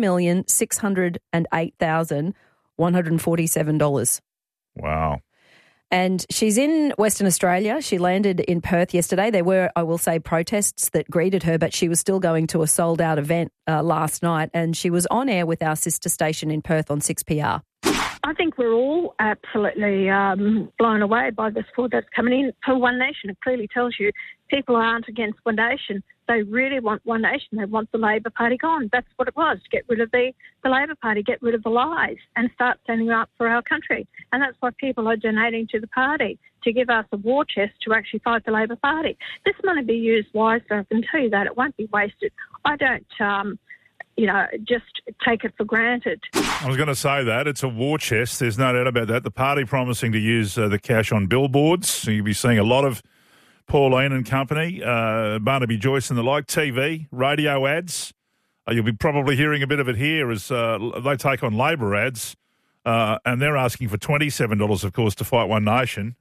Speaker 2: $1,608,147.
Speaker 3: Wow.
Speaker 2: And she's in Western Australia. She landed in Perth yesterday. There were, I will say, protests that greeted her, but she was still going to a sold-out event last night, and she was on air with our sister station in Perth on 6PR.
Speaker 25: I think we're all absolutely blown away by the support that's coming in for One Nation. It clearly tells you people aren't against One Nation. They really want One Nation. They want the Labor Party gone. That's what it was, to get rid of the Labor Party, get rid of the lies and start standing up for our country. And that's why people are donating to the party, to give us a war chest to actually fight the Labor Party. This money be used wisely. I can tell you that. It won't be wasted. I don't, just take it for granted.
Speaker 3: I was going to say that. It's a war chest. There's no doubt about that. The party promising to use the cash on billboards. So you'll be seeing a lot of Pauline and company, Barnaby Joyce and the like, TV, radio ads. You'll be probably hearing a bit of it here as they take on Labor ads, and they're asking for $27, of course, to fight One Nation.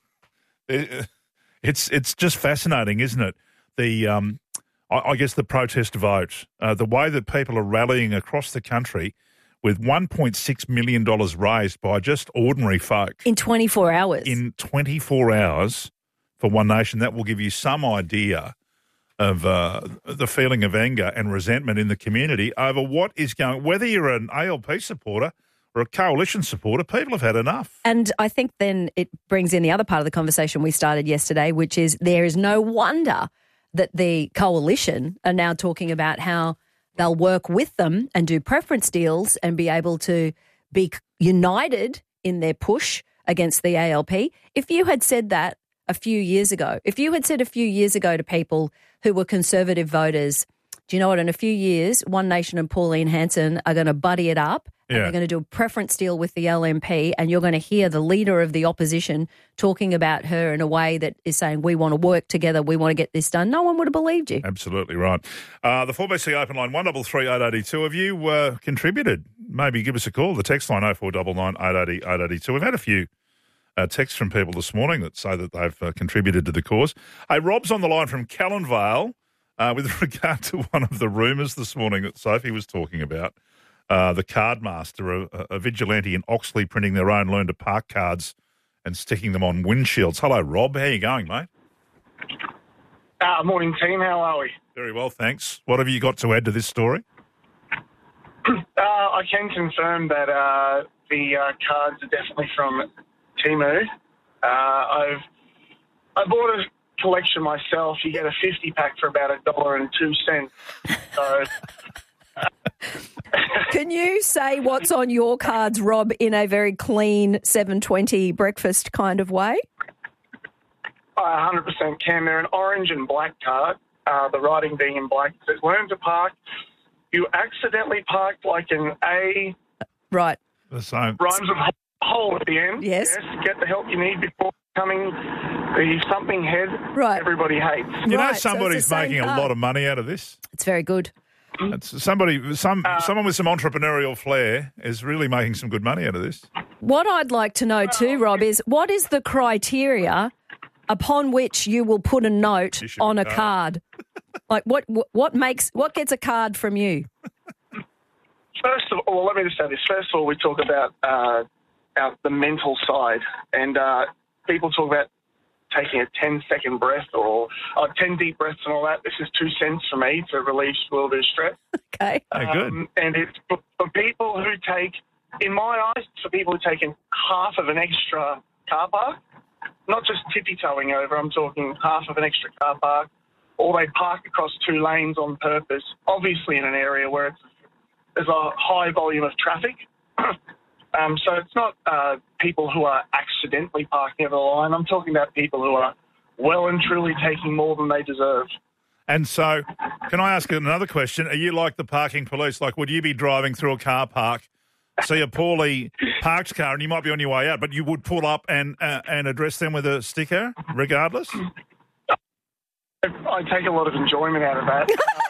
Speaker 3: It's just fascinating, isn't it? I guess the protest vote, the way that people are rallying across the country with $1.6 million raised by just ordinary folk.
Speaker 2: In 24 hours.
Speaker 3: In 24 hours. For One Nation, that will give you some idea of the feeling of anger and resentment in the community over what is going. Whether you're an ALP supporter or a coalition supporter, people have had enough.
Speaker 2: And I think then it brings in the other part of the conversation we started yesterday, which is there is no wonder that the coalition are now talking about how they'll work with them and do preference deals and be able to be united in their push against the ALP. If you had said that a few years ago, to people who were Conservative voters, do you know what, in a few years, One Nation and Pauline Hanson are going to buddy it up and they're going to do a preference deal with the LNP, and you're going to hear the leader of the opposition talking about her in a way that is saying, we want to work together, we want to get this done. No one would have believed you.
Speaker 3: Absolutely right. The 4BC open line, 133 882. Have you contributed? Maybe give us a call. The text line 0499 880 882. We've had a few texts from people this morning that say that they've contributed to the cause. Hey, Rob's on the line from Callanvale with regard to one of the rumours this morning that Sophie was talking about, the card master, a vigilante in Oxley printing their own learn to park cards and sticking them on windshields. Hello, Rob. How are you going, mate?
Speaker 12: Morning, team. How are we?
Speaker 3: Very well, thanks. What have you got to add to this story?
Speaker 12: I can confirm that the cards are definitely from Temu. I bought a collection myself. You get a 50-pack for about $1.02. So,
Speaker 2: can you say what's on your cards, Rob, in a very clean 720 breakfast kind of way?
Speaker 12: I 100% can. They're an orange and black card. The writing being in black. It says, learn to park. You accidentally parked like an A.
Speaker 2: Right.
Speaker 3: The same.
Speaker 12: Rhymes with hole at the end.
Speaker 2: Yes.
Speaker 12: Get the help you need before becoming the something head everybody hates.
Speaker 3: You know somebody's making a lot of money out of this?
Speaker 2: It's very good.
Speaker 3: It's someone with some entrepreneurial flair is really making some good money out of this.
Speaker 2: What I'd like to know too, Rob, is what is the criteria upon which you will put a note on a card? Like what gets a card from you?
Speaker 12: First of all, let me just say this. First of all, we talk about the mental side, and people talk about taking a 10-second breath or 10 deep breaths and all that. This is 2 cents for me to release a little bit of stress.
Speaker 2: Okay.
Speaker 3: Good.
Speaker 12: And it's for people who take, in my eyes, for people who take in half of an extra car park, not just tippy-toeing over, I'm talking half of an extra car park, or they park across 2 lanes on purpose, obviously in an area where there's a high volume of traffic. So it's not people who are accidentally parking over the line. I'm talking about people who are well and truly taking more than they deserve.
Speaker 3: And so, can I ask another question? Are you like the parking police? Like, would you be driving through a car park, see a poorly parked car, and you might be on your way out, but you would pull up and address them with a sticker, regardless?
Speaker 12: I take a lot of enjoyment out of that.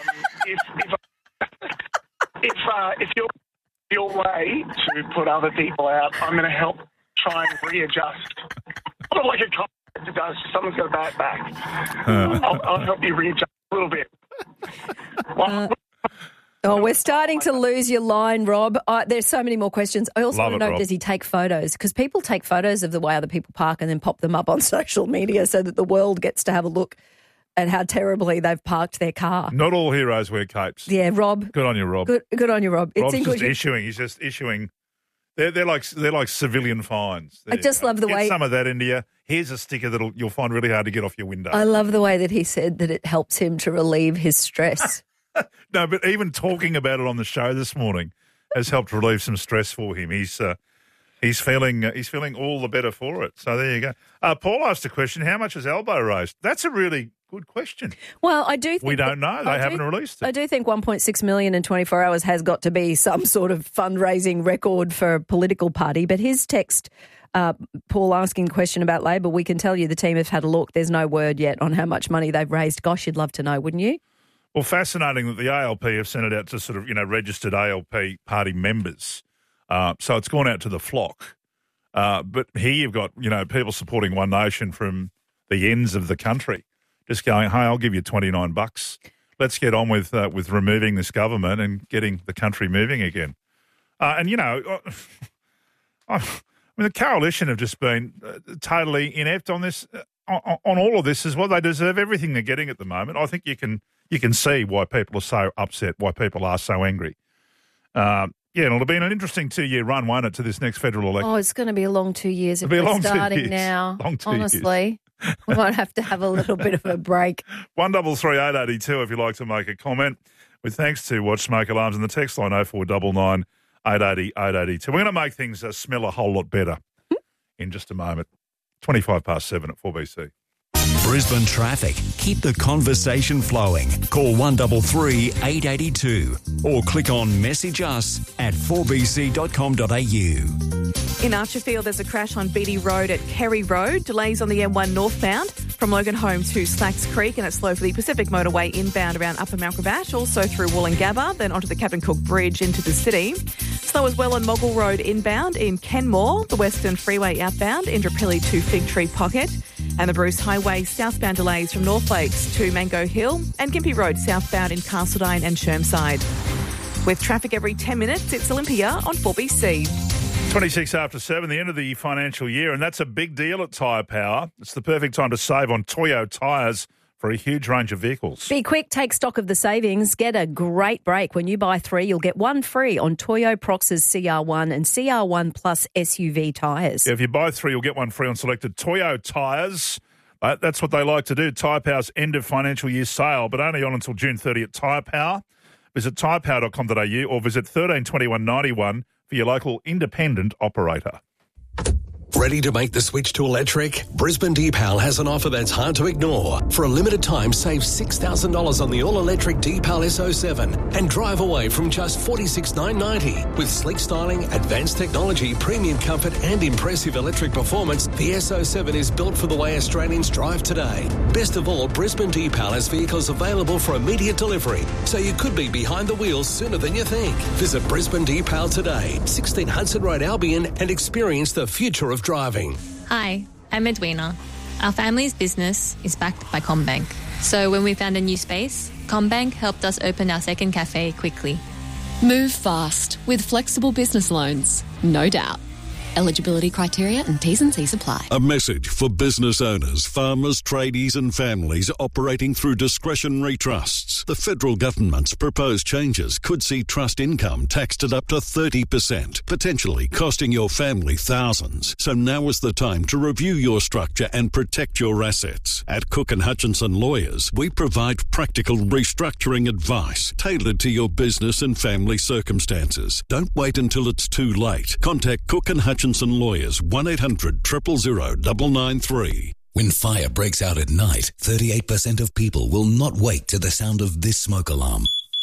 Speaker 12: If you're your way to put other people out, I'm going to help try and readjust. Sort of like a car does. Someone's got a bad back. I'll help you readjust a little bit.
Speaker 2: We're starting to lose your line, Rob. There's so many more questions. I also want to know,
Speaker 3: Rob.
Speaker 2: does he take photos? Because people take photos of the way other people park and then pop them up on social media so that the world gets to have a look at how terribly they've parked their car.
Speaker 3: Not all heroes wear capes.
Speaker 2: Yeah, Rob.
Speaker 3: Good on you, Rob.
Speaker 2: Good on you, Rob.
Speaker 3: Rob's just issuing. He's just issuing They're like civilian fines.
Speaker 2: I just love the
Speaker 3: Get
Speaker 2: way...
Speaker 3: some of that into you. Here's a sticker that you'll find really hard to get off your window.
Speaker 2: I love the way that he said that it helps him to relieve his stress.
Speaker 3: No, but even talking about it on the show this morning has helped relieve some stress for him. He's feeling all the better for it. So there you go. Paul asked a question: how much is Elbow raised? That's a really good question.
Speaker 2: Well, I do think
Speaker 3: we don't know. They haven't released it.
Speaker 2: I do think 1.6 million in 24 hours has got to be some sort of fundraising record for a political party. But his text, Paul asking the question about Labor, we can tell you the team have had a look. There's no word yet on how much money they've raised. Gosh, you'd love to know, wouldn't you?
Speaker 3: Well, fascinating that the ALP have sent it out to sort of, registered ALP party members. So it's gone out to the flock. But here you've got, people supporting One Nation from the ends of the country, just going, hey, I'll give you $29. Let's get on with removing this government and getting the country moving again. The coalition have just been totally inept on this, on all of this as well. They deserve everything they're getting at the moment. I think you can see why people are so upset, why people are so angry. It'll be an interesting 2-year run, won't it, to this next federal election?
Speaker 2: Oh, it's going to be a long 2 years if
Speaker 3: It'll be a
Speaker 2: we're
Speaker 3: long 2
Speaker 2: starting
Speaker 3: years.
Speaker 2: now.
Speaker 3: Long 2
Speaker 2: honestly. We might have to have a little bit of a break.
Speaker 3: 133 882 if you'd like to make a comment. With thanks to Watch Smoke Alarms and the text line 0499 880 882. We're going to make things smell a whole lot better in just a moment. 7:25 at 4BC.
Speaker 6: Brisbane traffic. Keep the conversation flowing. Call 133 882 or click on message us at 4bc.com.au.
Speaker 7: In Archerfield, there's a crash on Beatty Road at Kerry Road. Delays on the M1 northbound from Loganholme to Slacks Creek, and it's slow for the Pacific Motorway inbound around Upper Malcrabash, also through Wollongabba, then onto the Captain Cook Bridge into the city. Slow as well on Moggle Road inbound in Kenmore, the Western Freeway outbound, Indooroopilly to Fig Tree Pocket, and the Bruce Highway southbound delays from North Lakes to Mango Hill, and Gympie Road southbound in Castledine and Chermside. With traffic every 10 minutes, it's Olympia on 4BC.
Speaker 3: 26 after 7, the end of the financial year, and that's a big deal at Tyre Power. It's the perfect time to save on Toyo tyres for a huge range of vehicles.
Speaker 2: Be quick, take stock of the savings. Get a great break. When you buy 3, you'll get 1 free on Toyo Prox's CR1 and CR1 Plus SUV tyres.
Speaker 3: Yeah, if you buy 3, you'll get 1 free on selected Toyo tyres. That's what they like to do. Tyre Power's end of financial year sale, but only on until June 30 at Tyre Power. Visit tyrepower.com.au or visit 132191 for your local independent operator.
Speaker 9: Ready to make the switch to electric? Brisbane Deepal has an offer that's hard to ignore. For a limited time, save $6,000 on the all-electric Deepal SO7 and drive away from just $46,990. With sleek styling, advanced technology, premium comfort and impressive electric performance, the SO7 is built for the way Australians drive today. Best of all, Brisbane Deepal has vehicles available for immediate delivery, so you could be behind the wheel sooner than you think. Visit Brisbane Deepal today, 16 Hudson Road, Albion, and experience the future of driving.
Speaker 13: Hi, I'm Edwina. Our family's business is backed by CommBank. So when we found a new space, CommBank helped us open our second cafe quickly.
Speaker 14: Move fast with flexible business loans, no doubt. Eligibility criteria and T's and C's apply.
Speaker 16: A message for business owners, farmers, tradies and families operating through discretionary trusts. The federal government's proposed changes could see trust income taxed at up to 30%, potentially costing your family thousands. So now is the time to review your structure and protect your assets. At Cook & Hutchinson Lawyers, we provide practical restructuring advice tailored to your business and family circumstances. Don't wait until it's too late. Contact Cook & Hutchinson Lawyers, 1-800-000 993.
Speaker 17: When fire breaks out at night, 38% of people will not wake to the sound of this smoke alarm.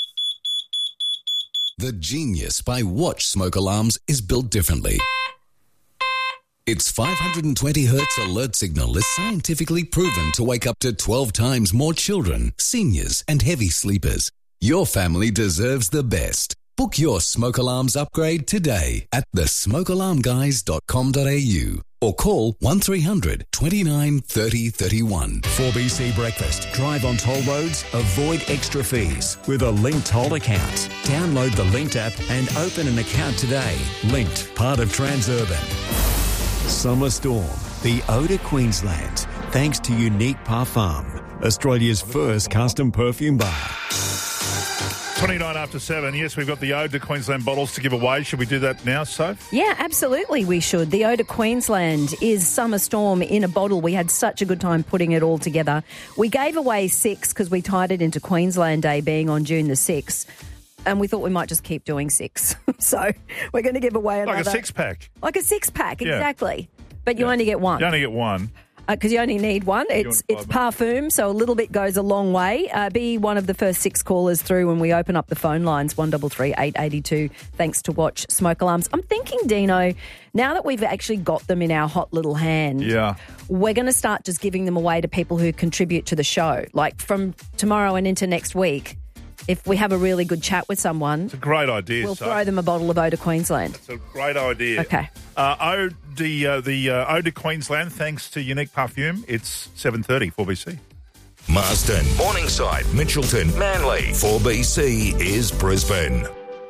Speaker 17: The Genius by Watch Smoke Alarms is built differently. Its 520 Hz alert signal is scientifically proven to wake up to 12 times more children, seniors, and heavy sleepers. Your family deserves the best. Book your smoke alarms upgrade today at thesmokealarmguys.com.au or call 1300 29 30 31.
Speaker 6: 4BC Breakfast. Drive on toll roads, avoid extra fees with a Linked Toll account. Download the Linked app and open an account today. Linked, part of Transurban. Summer Storm, the ode to Queensland, thanks to Unique Parfum, Australia's first custom perfume bar.
Speaker 3: 29 after 7. Yes, we've got the Ode to Queensland bottles to give away. Should we do that now, Soph?
Speaker 2: Yeah, absolutely we should. The Ode to Queensland is Summer Storm in a bottle. We had such a good time putting it all together. We gave away 6 because we tied it into Queensland Day being on June the 6th. And we thought we might just keep doing 6. So we're going to give away another...
Speaker 3: Like a 6-pack.
Speaker 2: Like a 6-pack,
Speaker 3: Yeah.
Speaker 2: exactly. But you only get one.
Speaker 3: You only get one.
Speaker 2: Because you only need one. It's parfum, so a little bit goes a long way. Be one of the first 6 callers through when we open up the phone lines, 133 882, thanks to Watch Smoke Alarms. I'm thinking, Dino, now that we've actually got them in our hot little hand, we're going to start just giving them away to people who contribute to the show. Like from tomorrow and into next week, if we have a really good chat with someone...
Speaker 3: It's a great idea,
Speaker 2: we'll throw them a bottle of Ode to Queensland.
Speaker 3: It's a great idea.
Speaker 2: Okay.
Speaker 3: Ode to Queensland, thanks to Unique Parfume. It's 7:30, 4BC.
Speaker 6: Marston, Morningside, Mitchelton, Manly. 4BC is Brisbane.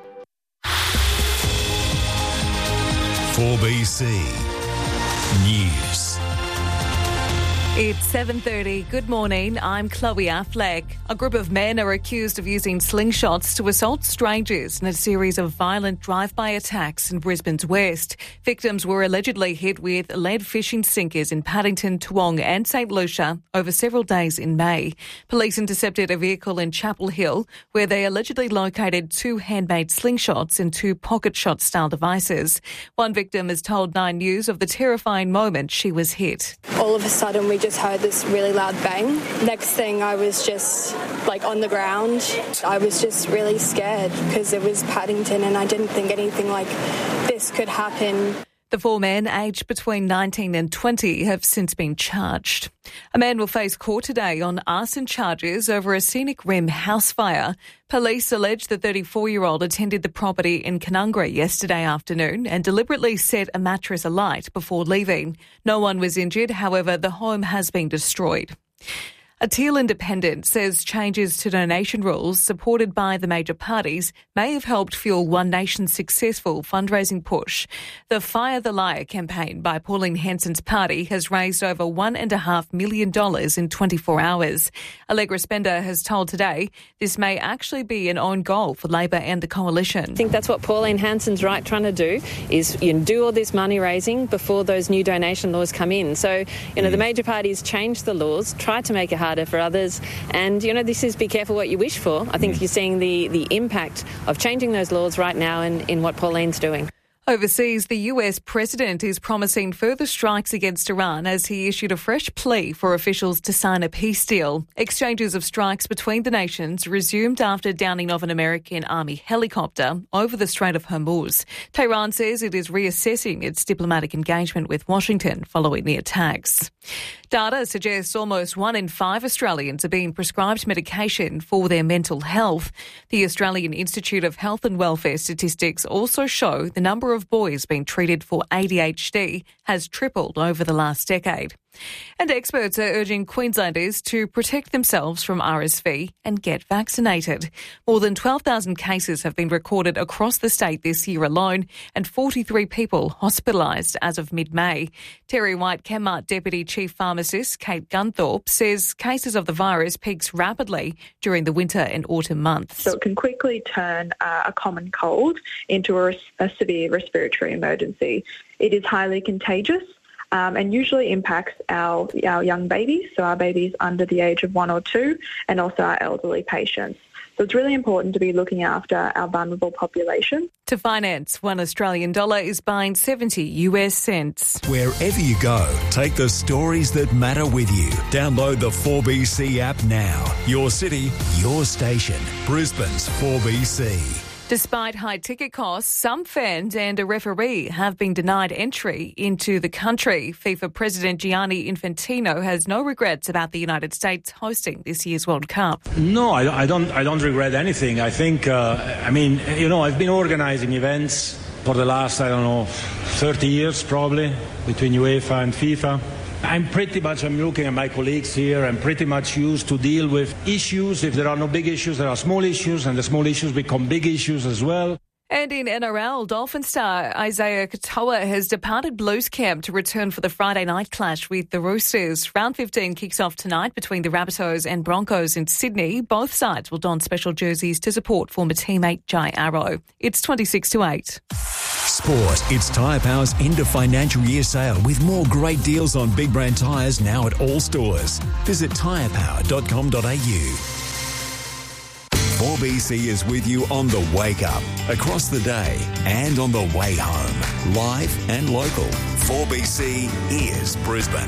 Speaker 6: 4BC News.
Speaker 5: It's 7:30. Good morning. I'm Chloe Affleck. A group of men are accused of using slingshots to assault strangers in a series of violent drive-by attacks in Brisbane's west. Victims were allegedly hit with lead fishing sinkers in Paddington, Toowong and St Lucia over several days in May. Police intercepted a vehicle in Chapel Hill where they allegedly located 2 handmade slingshots and 2 pocket shot-style devices. One victim has told 9 News of the terrifying moment she was hit.
Speaker 18: All of a sudden we just heard this really loud bang. Next thing I was just like on the ground. I was just really scared because it was Paddington and I didn't think anything like this could happen.
Speaker 5: The 4 men, aged between 19 and 20, have since been charged. A man will face court today on arson charges over a Scenic Rim house fire. Police allege the 34-year-old attended the property in Canungra yesterday afternoon and deliberately set a mattress alight before leaving. No one was injured, however, the home has been destroyed. A Teal Independent says changes to donation rules supported by the major parties may have helped fuel One Nation's successful fundraising push. The Fire the Liar campaign by Pauline Hanson's party has raised over $1.5 million in 24 hours. Allegra Spender has told Today this may actually be an own goal for Labor and the coalition.
Speaker 19: I think that's what Pauline Hanson's trying to do is do all this money raising before those new donation laws come in. So, the major parties changed the laws, tried to make it harder for others. And, this is be careful what you wish for. I think you're seeing the impact of changing those laws right now in what Pauline's doing.
Speaker 5: Overseas, the US president is promising further strikes against Iran as he issued a fresh plea for officials to sign a peace deal. Exchanges of strikes between the nations resumed after downing of an American Army helicopter over the Strait of Hormuz. Tehran says it is reassessing its diplomatic engagement with Washington following the attacks. Data suggests almost 1 in 5 Australians are being prescribed medication for their mental health. The Australian Institute of Health and Welfare statistics also show the number of boys being treated for ADHD has tripled over the last decade. And experts are urging Queenslanders to protect themselves from RSV and get vaccinated. More than 12,000 cases have been recorded across the state this year alone and 43 people hospitalised as of mid-May. Terry White Chemmart Deputy Chief Pharmacist Kate Gunthorpe says cases of the virus peaks rapidly during the winter and autumn months.
Speaker 20: So it can quickly turn a common cold into a severe respiratory emergency. It is highly contagious. And usually impacts our young babies, so our babies under the age of 1 or 2, and also our elderly patients. So it's really important to be looking after our vulnerable population.
Speaker 5: To finance, $1 Australian is buying 70 US cents.
Speaker 6: Wherever you go, take the stories that matter with you. Download the 4BC app now. Your city, your station. Brisbane's 4BC.
Speaker 5: Despite high ticket costs, some fans and a referee have been denied entry into the country. FIFA President Gianni Infantino has no regrets about the United States hosting this year's World Cup.
Speaker 21: No, I don't regret anything. I think, I've been organising events for the last, 30 years probably, between UEFA and FIFA. I'm looking at my colleagues here, I'm pretty much used to deal with issues. If there are no big issues, there are small issues, and the small issues become big issues as well.
Speaker 5: And in NRL, Dolphin star Isaiah Katoa has departed Blues camp to return for the Friday night clash with the Roosters. Round 15 kicks off tonight between the Rabbitohs and Broncos in Sydney. Both sides will don special jerseys to support former teammate Jai Arrow. It's 26-8.
Speaker 6: Sport. It's Tyre Power's end of financial year sale with more great deals on big brand tyres now at all stores. Visit tyrepower.com.au. 4BC is with you on the wake up, across the day and on the way home. Live and local. 4BC is Brisbane.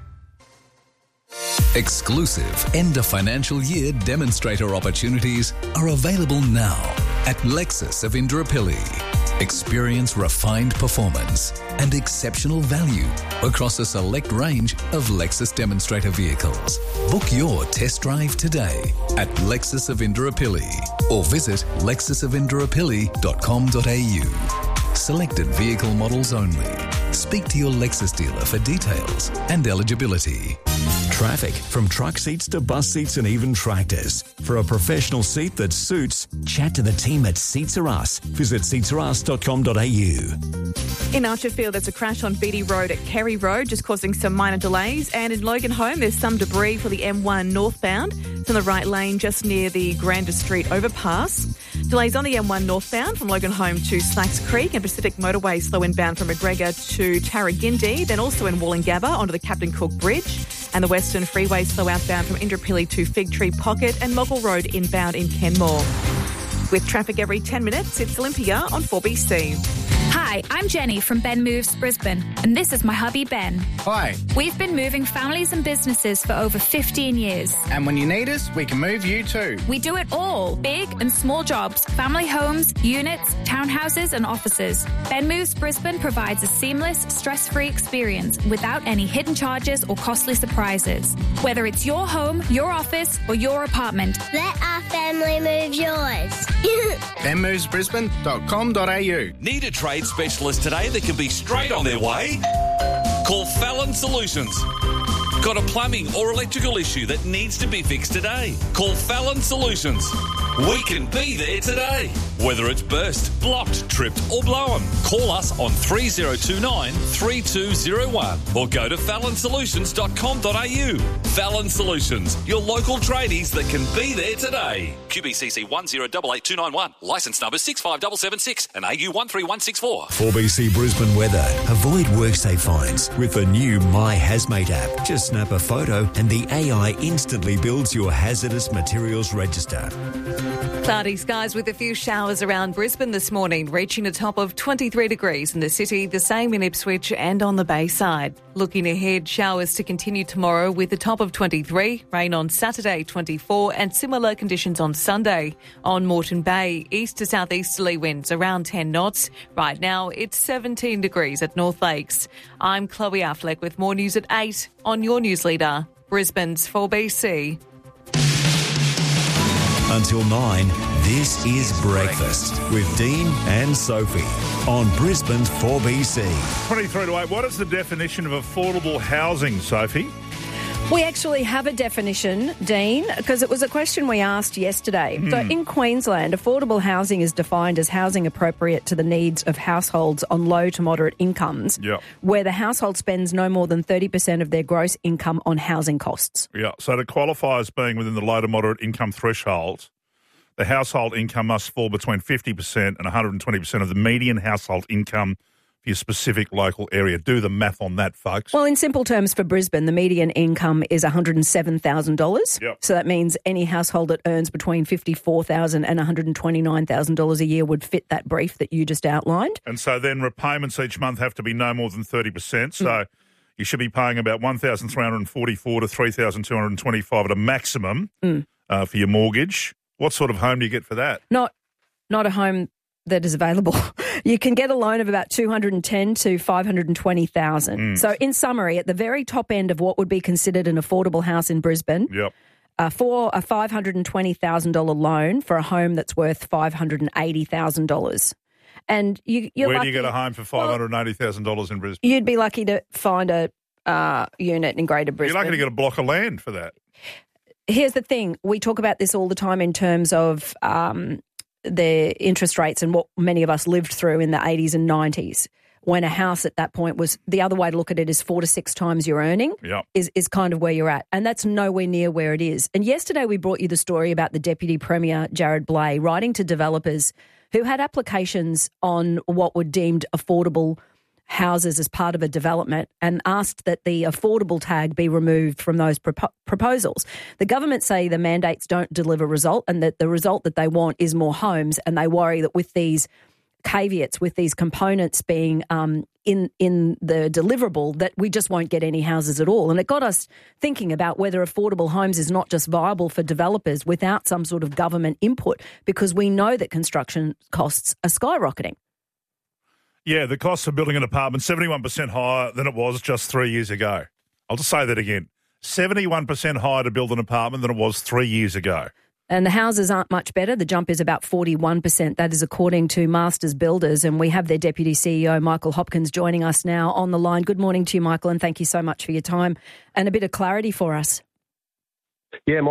Speaker 17: Exclusive end of financial year demonstrator opportunities are available now at Lexus of Indooroopilly. Experience refined performance and exceptional value across a select range of Lexus demonstrator vehicles. Book your test drive today at Lexus of Indooroopilly or visit lexusofindooropilly.com.au. Selected vehicle models only. Speak to your Lexus dealer for details and eligibility.
Speaker 6: Traffic, from truck seats to bus seats and even tractors. For a professional seat that suits, chat to the team at Seats Are Us. Visit seatsareus.com.au.
Speaker 7: In Archerfield, there's a crash on Beatty Road at Kerry Road, just causing some minor delays. And in Loganholme, there's some debris for the M1 northbound. It's in the right lane just near the Grander Street overpass. Delays on the M1 northbound from Loganholme to Slacks Creek, and Pacific Motorway slow inbound from McGregor to Tarragindi, then also in Wollongabba onto the Captain Cook Bridge. And the Western Freeway slow outbound from Indooroopilly to Fig Tree Pocket, and Moggle Road inbound in Kenmore. With traffic every 10 minutes, it's Olympia on 4BC.
Speaker 1: Hi, I'm Jenny from Ben Moves Brisbane, and this is my hubby Ben.
Speaker 4: Hi.
Speaker 1: We've been moving families and businesses for over 15 years.
Speaker 4: And when you need us, we can move you too.
Speaker 1: We do it all, big and small jobs, family homes, units, townhouses and offices. Ben Moves Brisbane provides a seamless, stress-free experience without any hidden charges or costly surprises. Whether it's your home, your office or your apartment.
Speaker 22: Let our family move yours.
Speaker 4: benmovesbrisbane.com.au.
Speaker 23: Need a trade specialist today that can be straight on their way? Call Fallon Solutions. Got a plumbing or electrical issue that needs to be fixed today? Call Fallon Solutions. We can be there today. Whether it's burst, blocked, tripped or blown, call us on 3029 3201 or go to fallonsolutions.com.au. Fallon Solutions, your local tradies that can be there today. QBCC 1088291, licence number 65776 and AU 13164.
Speaker 6: 4BC Brisbane weather. Avoid WorkSafe fines with the new My Hazmate app. Just snap a photo and the AI instantly builds your hazardous materials register.
Speaker 5: Cloudy skies with a few showers around Brisbane this morning, reaching a top of 23 degrees in the city, the same in Ipswich and on the Bayside. Looking ahead, showers to continue tomorrow with a top of 23, rain on Saturday 24 and similar conditions on Sunday. On Moreton Bay, east to southeasterly winds around 10 knots. Right now, it's 17 degrees at North Lakes. I'm Chloe Affleck with more news at 8 on your news leader, Brisbane's 4BC.
Speaker 6: Until 9, this is Breakfast with Dean and Sophie on Brisbane's 4BC.
Speaker 3: 23 to 8. What is the definition of affordable housing, Sophie?
Speaker 2: We actually have a definition, Dean, because it was a question we asked yesterday. So in Queensland, affordable housing is defined as housing appropriate to the needs of households on low to moderate incomes, where the household spends no more than 30% of their gross income on housing costs.
Speaker 3: Yeah, so to qualify as being within the low to moderate income threshold, the household income must fall between 50% and 120% of the median household income for your specific local area. Do the math on that, folks.
Speaker 2: Well, in simple terms for Brisbane, the median income is $107,000.
Speaker 3: Yep.
Speaker 2: So that means any household that earns between $54,000 and $129,000 a year would fit that brief that you just outlined.
Speaker 3: And so then repayments each month have to be no more than 30%. So you should be paying about $1,344 to $3,225 at a maximum for your mortgage. What sort of home do you get for that?
Speaker 2: Not a home that is available. You can get a loan of about $210,000 to $520,000. So in summary, at the very top end of what would be considered an affordable house in Brisbane, for a $520,000 loan for a home that's worth $580,000. And where
Speaker 3: do you get a home for $580,000 in Brisbane?
Speaker 2: You'd be lucky to find a unit in Greater Brisbane.
Speaker 3: You're lucky to get a block of land for that.
Speaker 2: Here's the thing. We talk about this all the time in terms of their interest rates and what many of us lived through in the 80s and 90s, when a house at that point was, the other way to look at it is 4 to 6 times your earning is kind of where you're at. And that's nowhere near where it is. And yesterday we brought you the story about the Deputy Premier, Jared Blay, writing to developers who had applications on what were deemed affordable houses as part of a development and asked that the affordable tag be removed from those proposals. The government say the mandates don't deliver result and that the result that they want is more homes, and they worry that with these caveats, with these components being in the deliverable, that we just won't get any houses at all. And it got us thinking about whether affordable homes is not just viable for developers without some sort of government input, because we know that construction costs are skyrocketing.
Speaker 3: Yeah, the cost of building an apartment, 71% higher than it was just 3 years ago. I'll just say that again. 71% higher to build an apartment than it was 3 years ago.
Speaker 2: And the houses aren't much better. The jump is about 41%. That is according to Masters Builders. And we have their Deputy CEO, Michael Hopkins, joining us now on the line. Good morning to you, Michael, and thank you so much for your time and a bit of clarity for us.
Speaker 8: Yeah,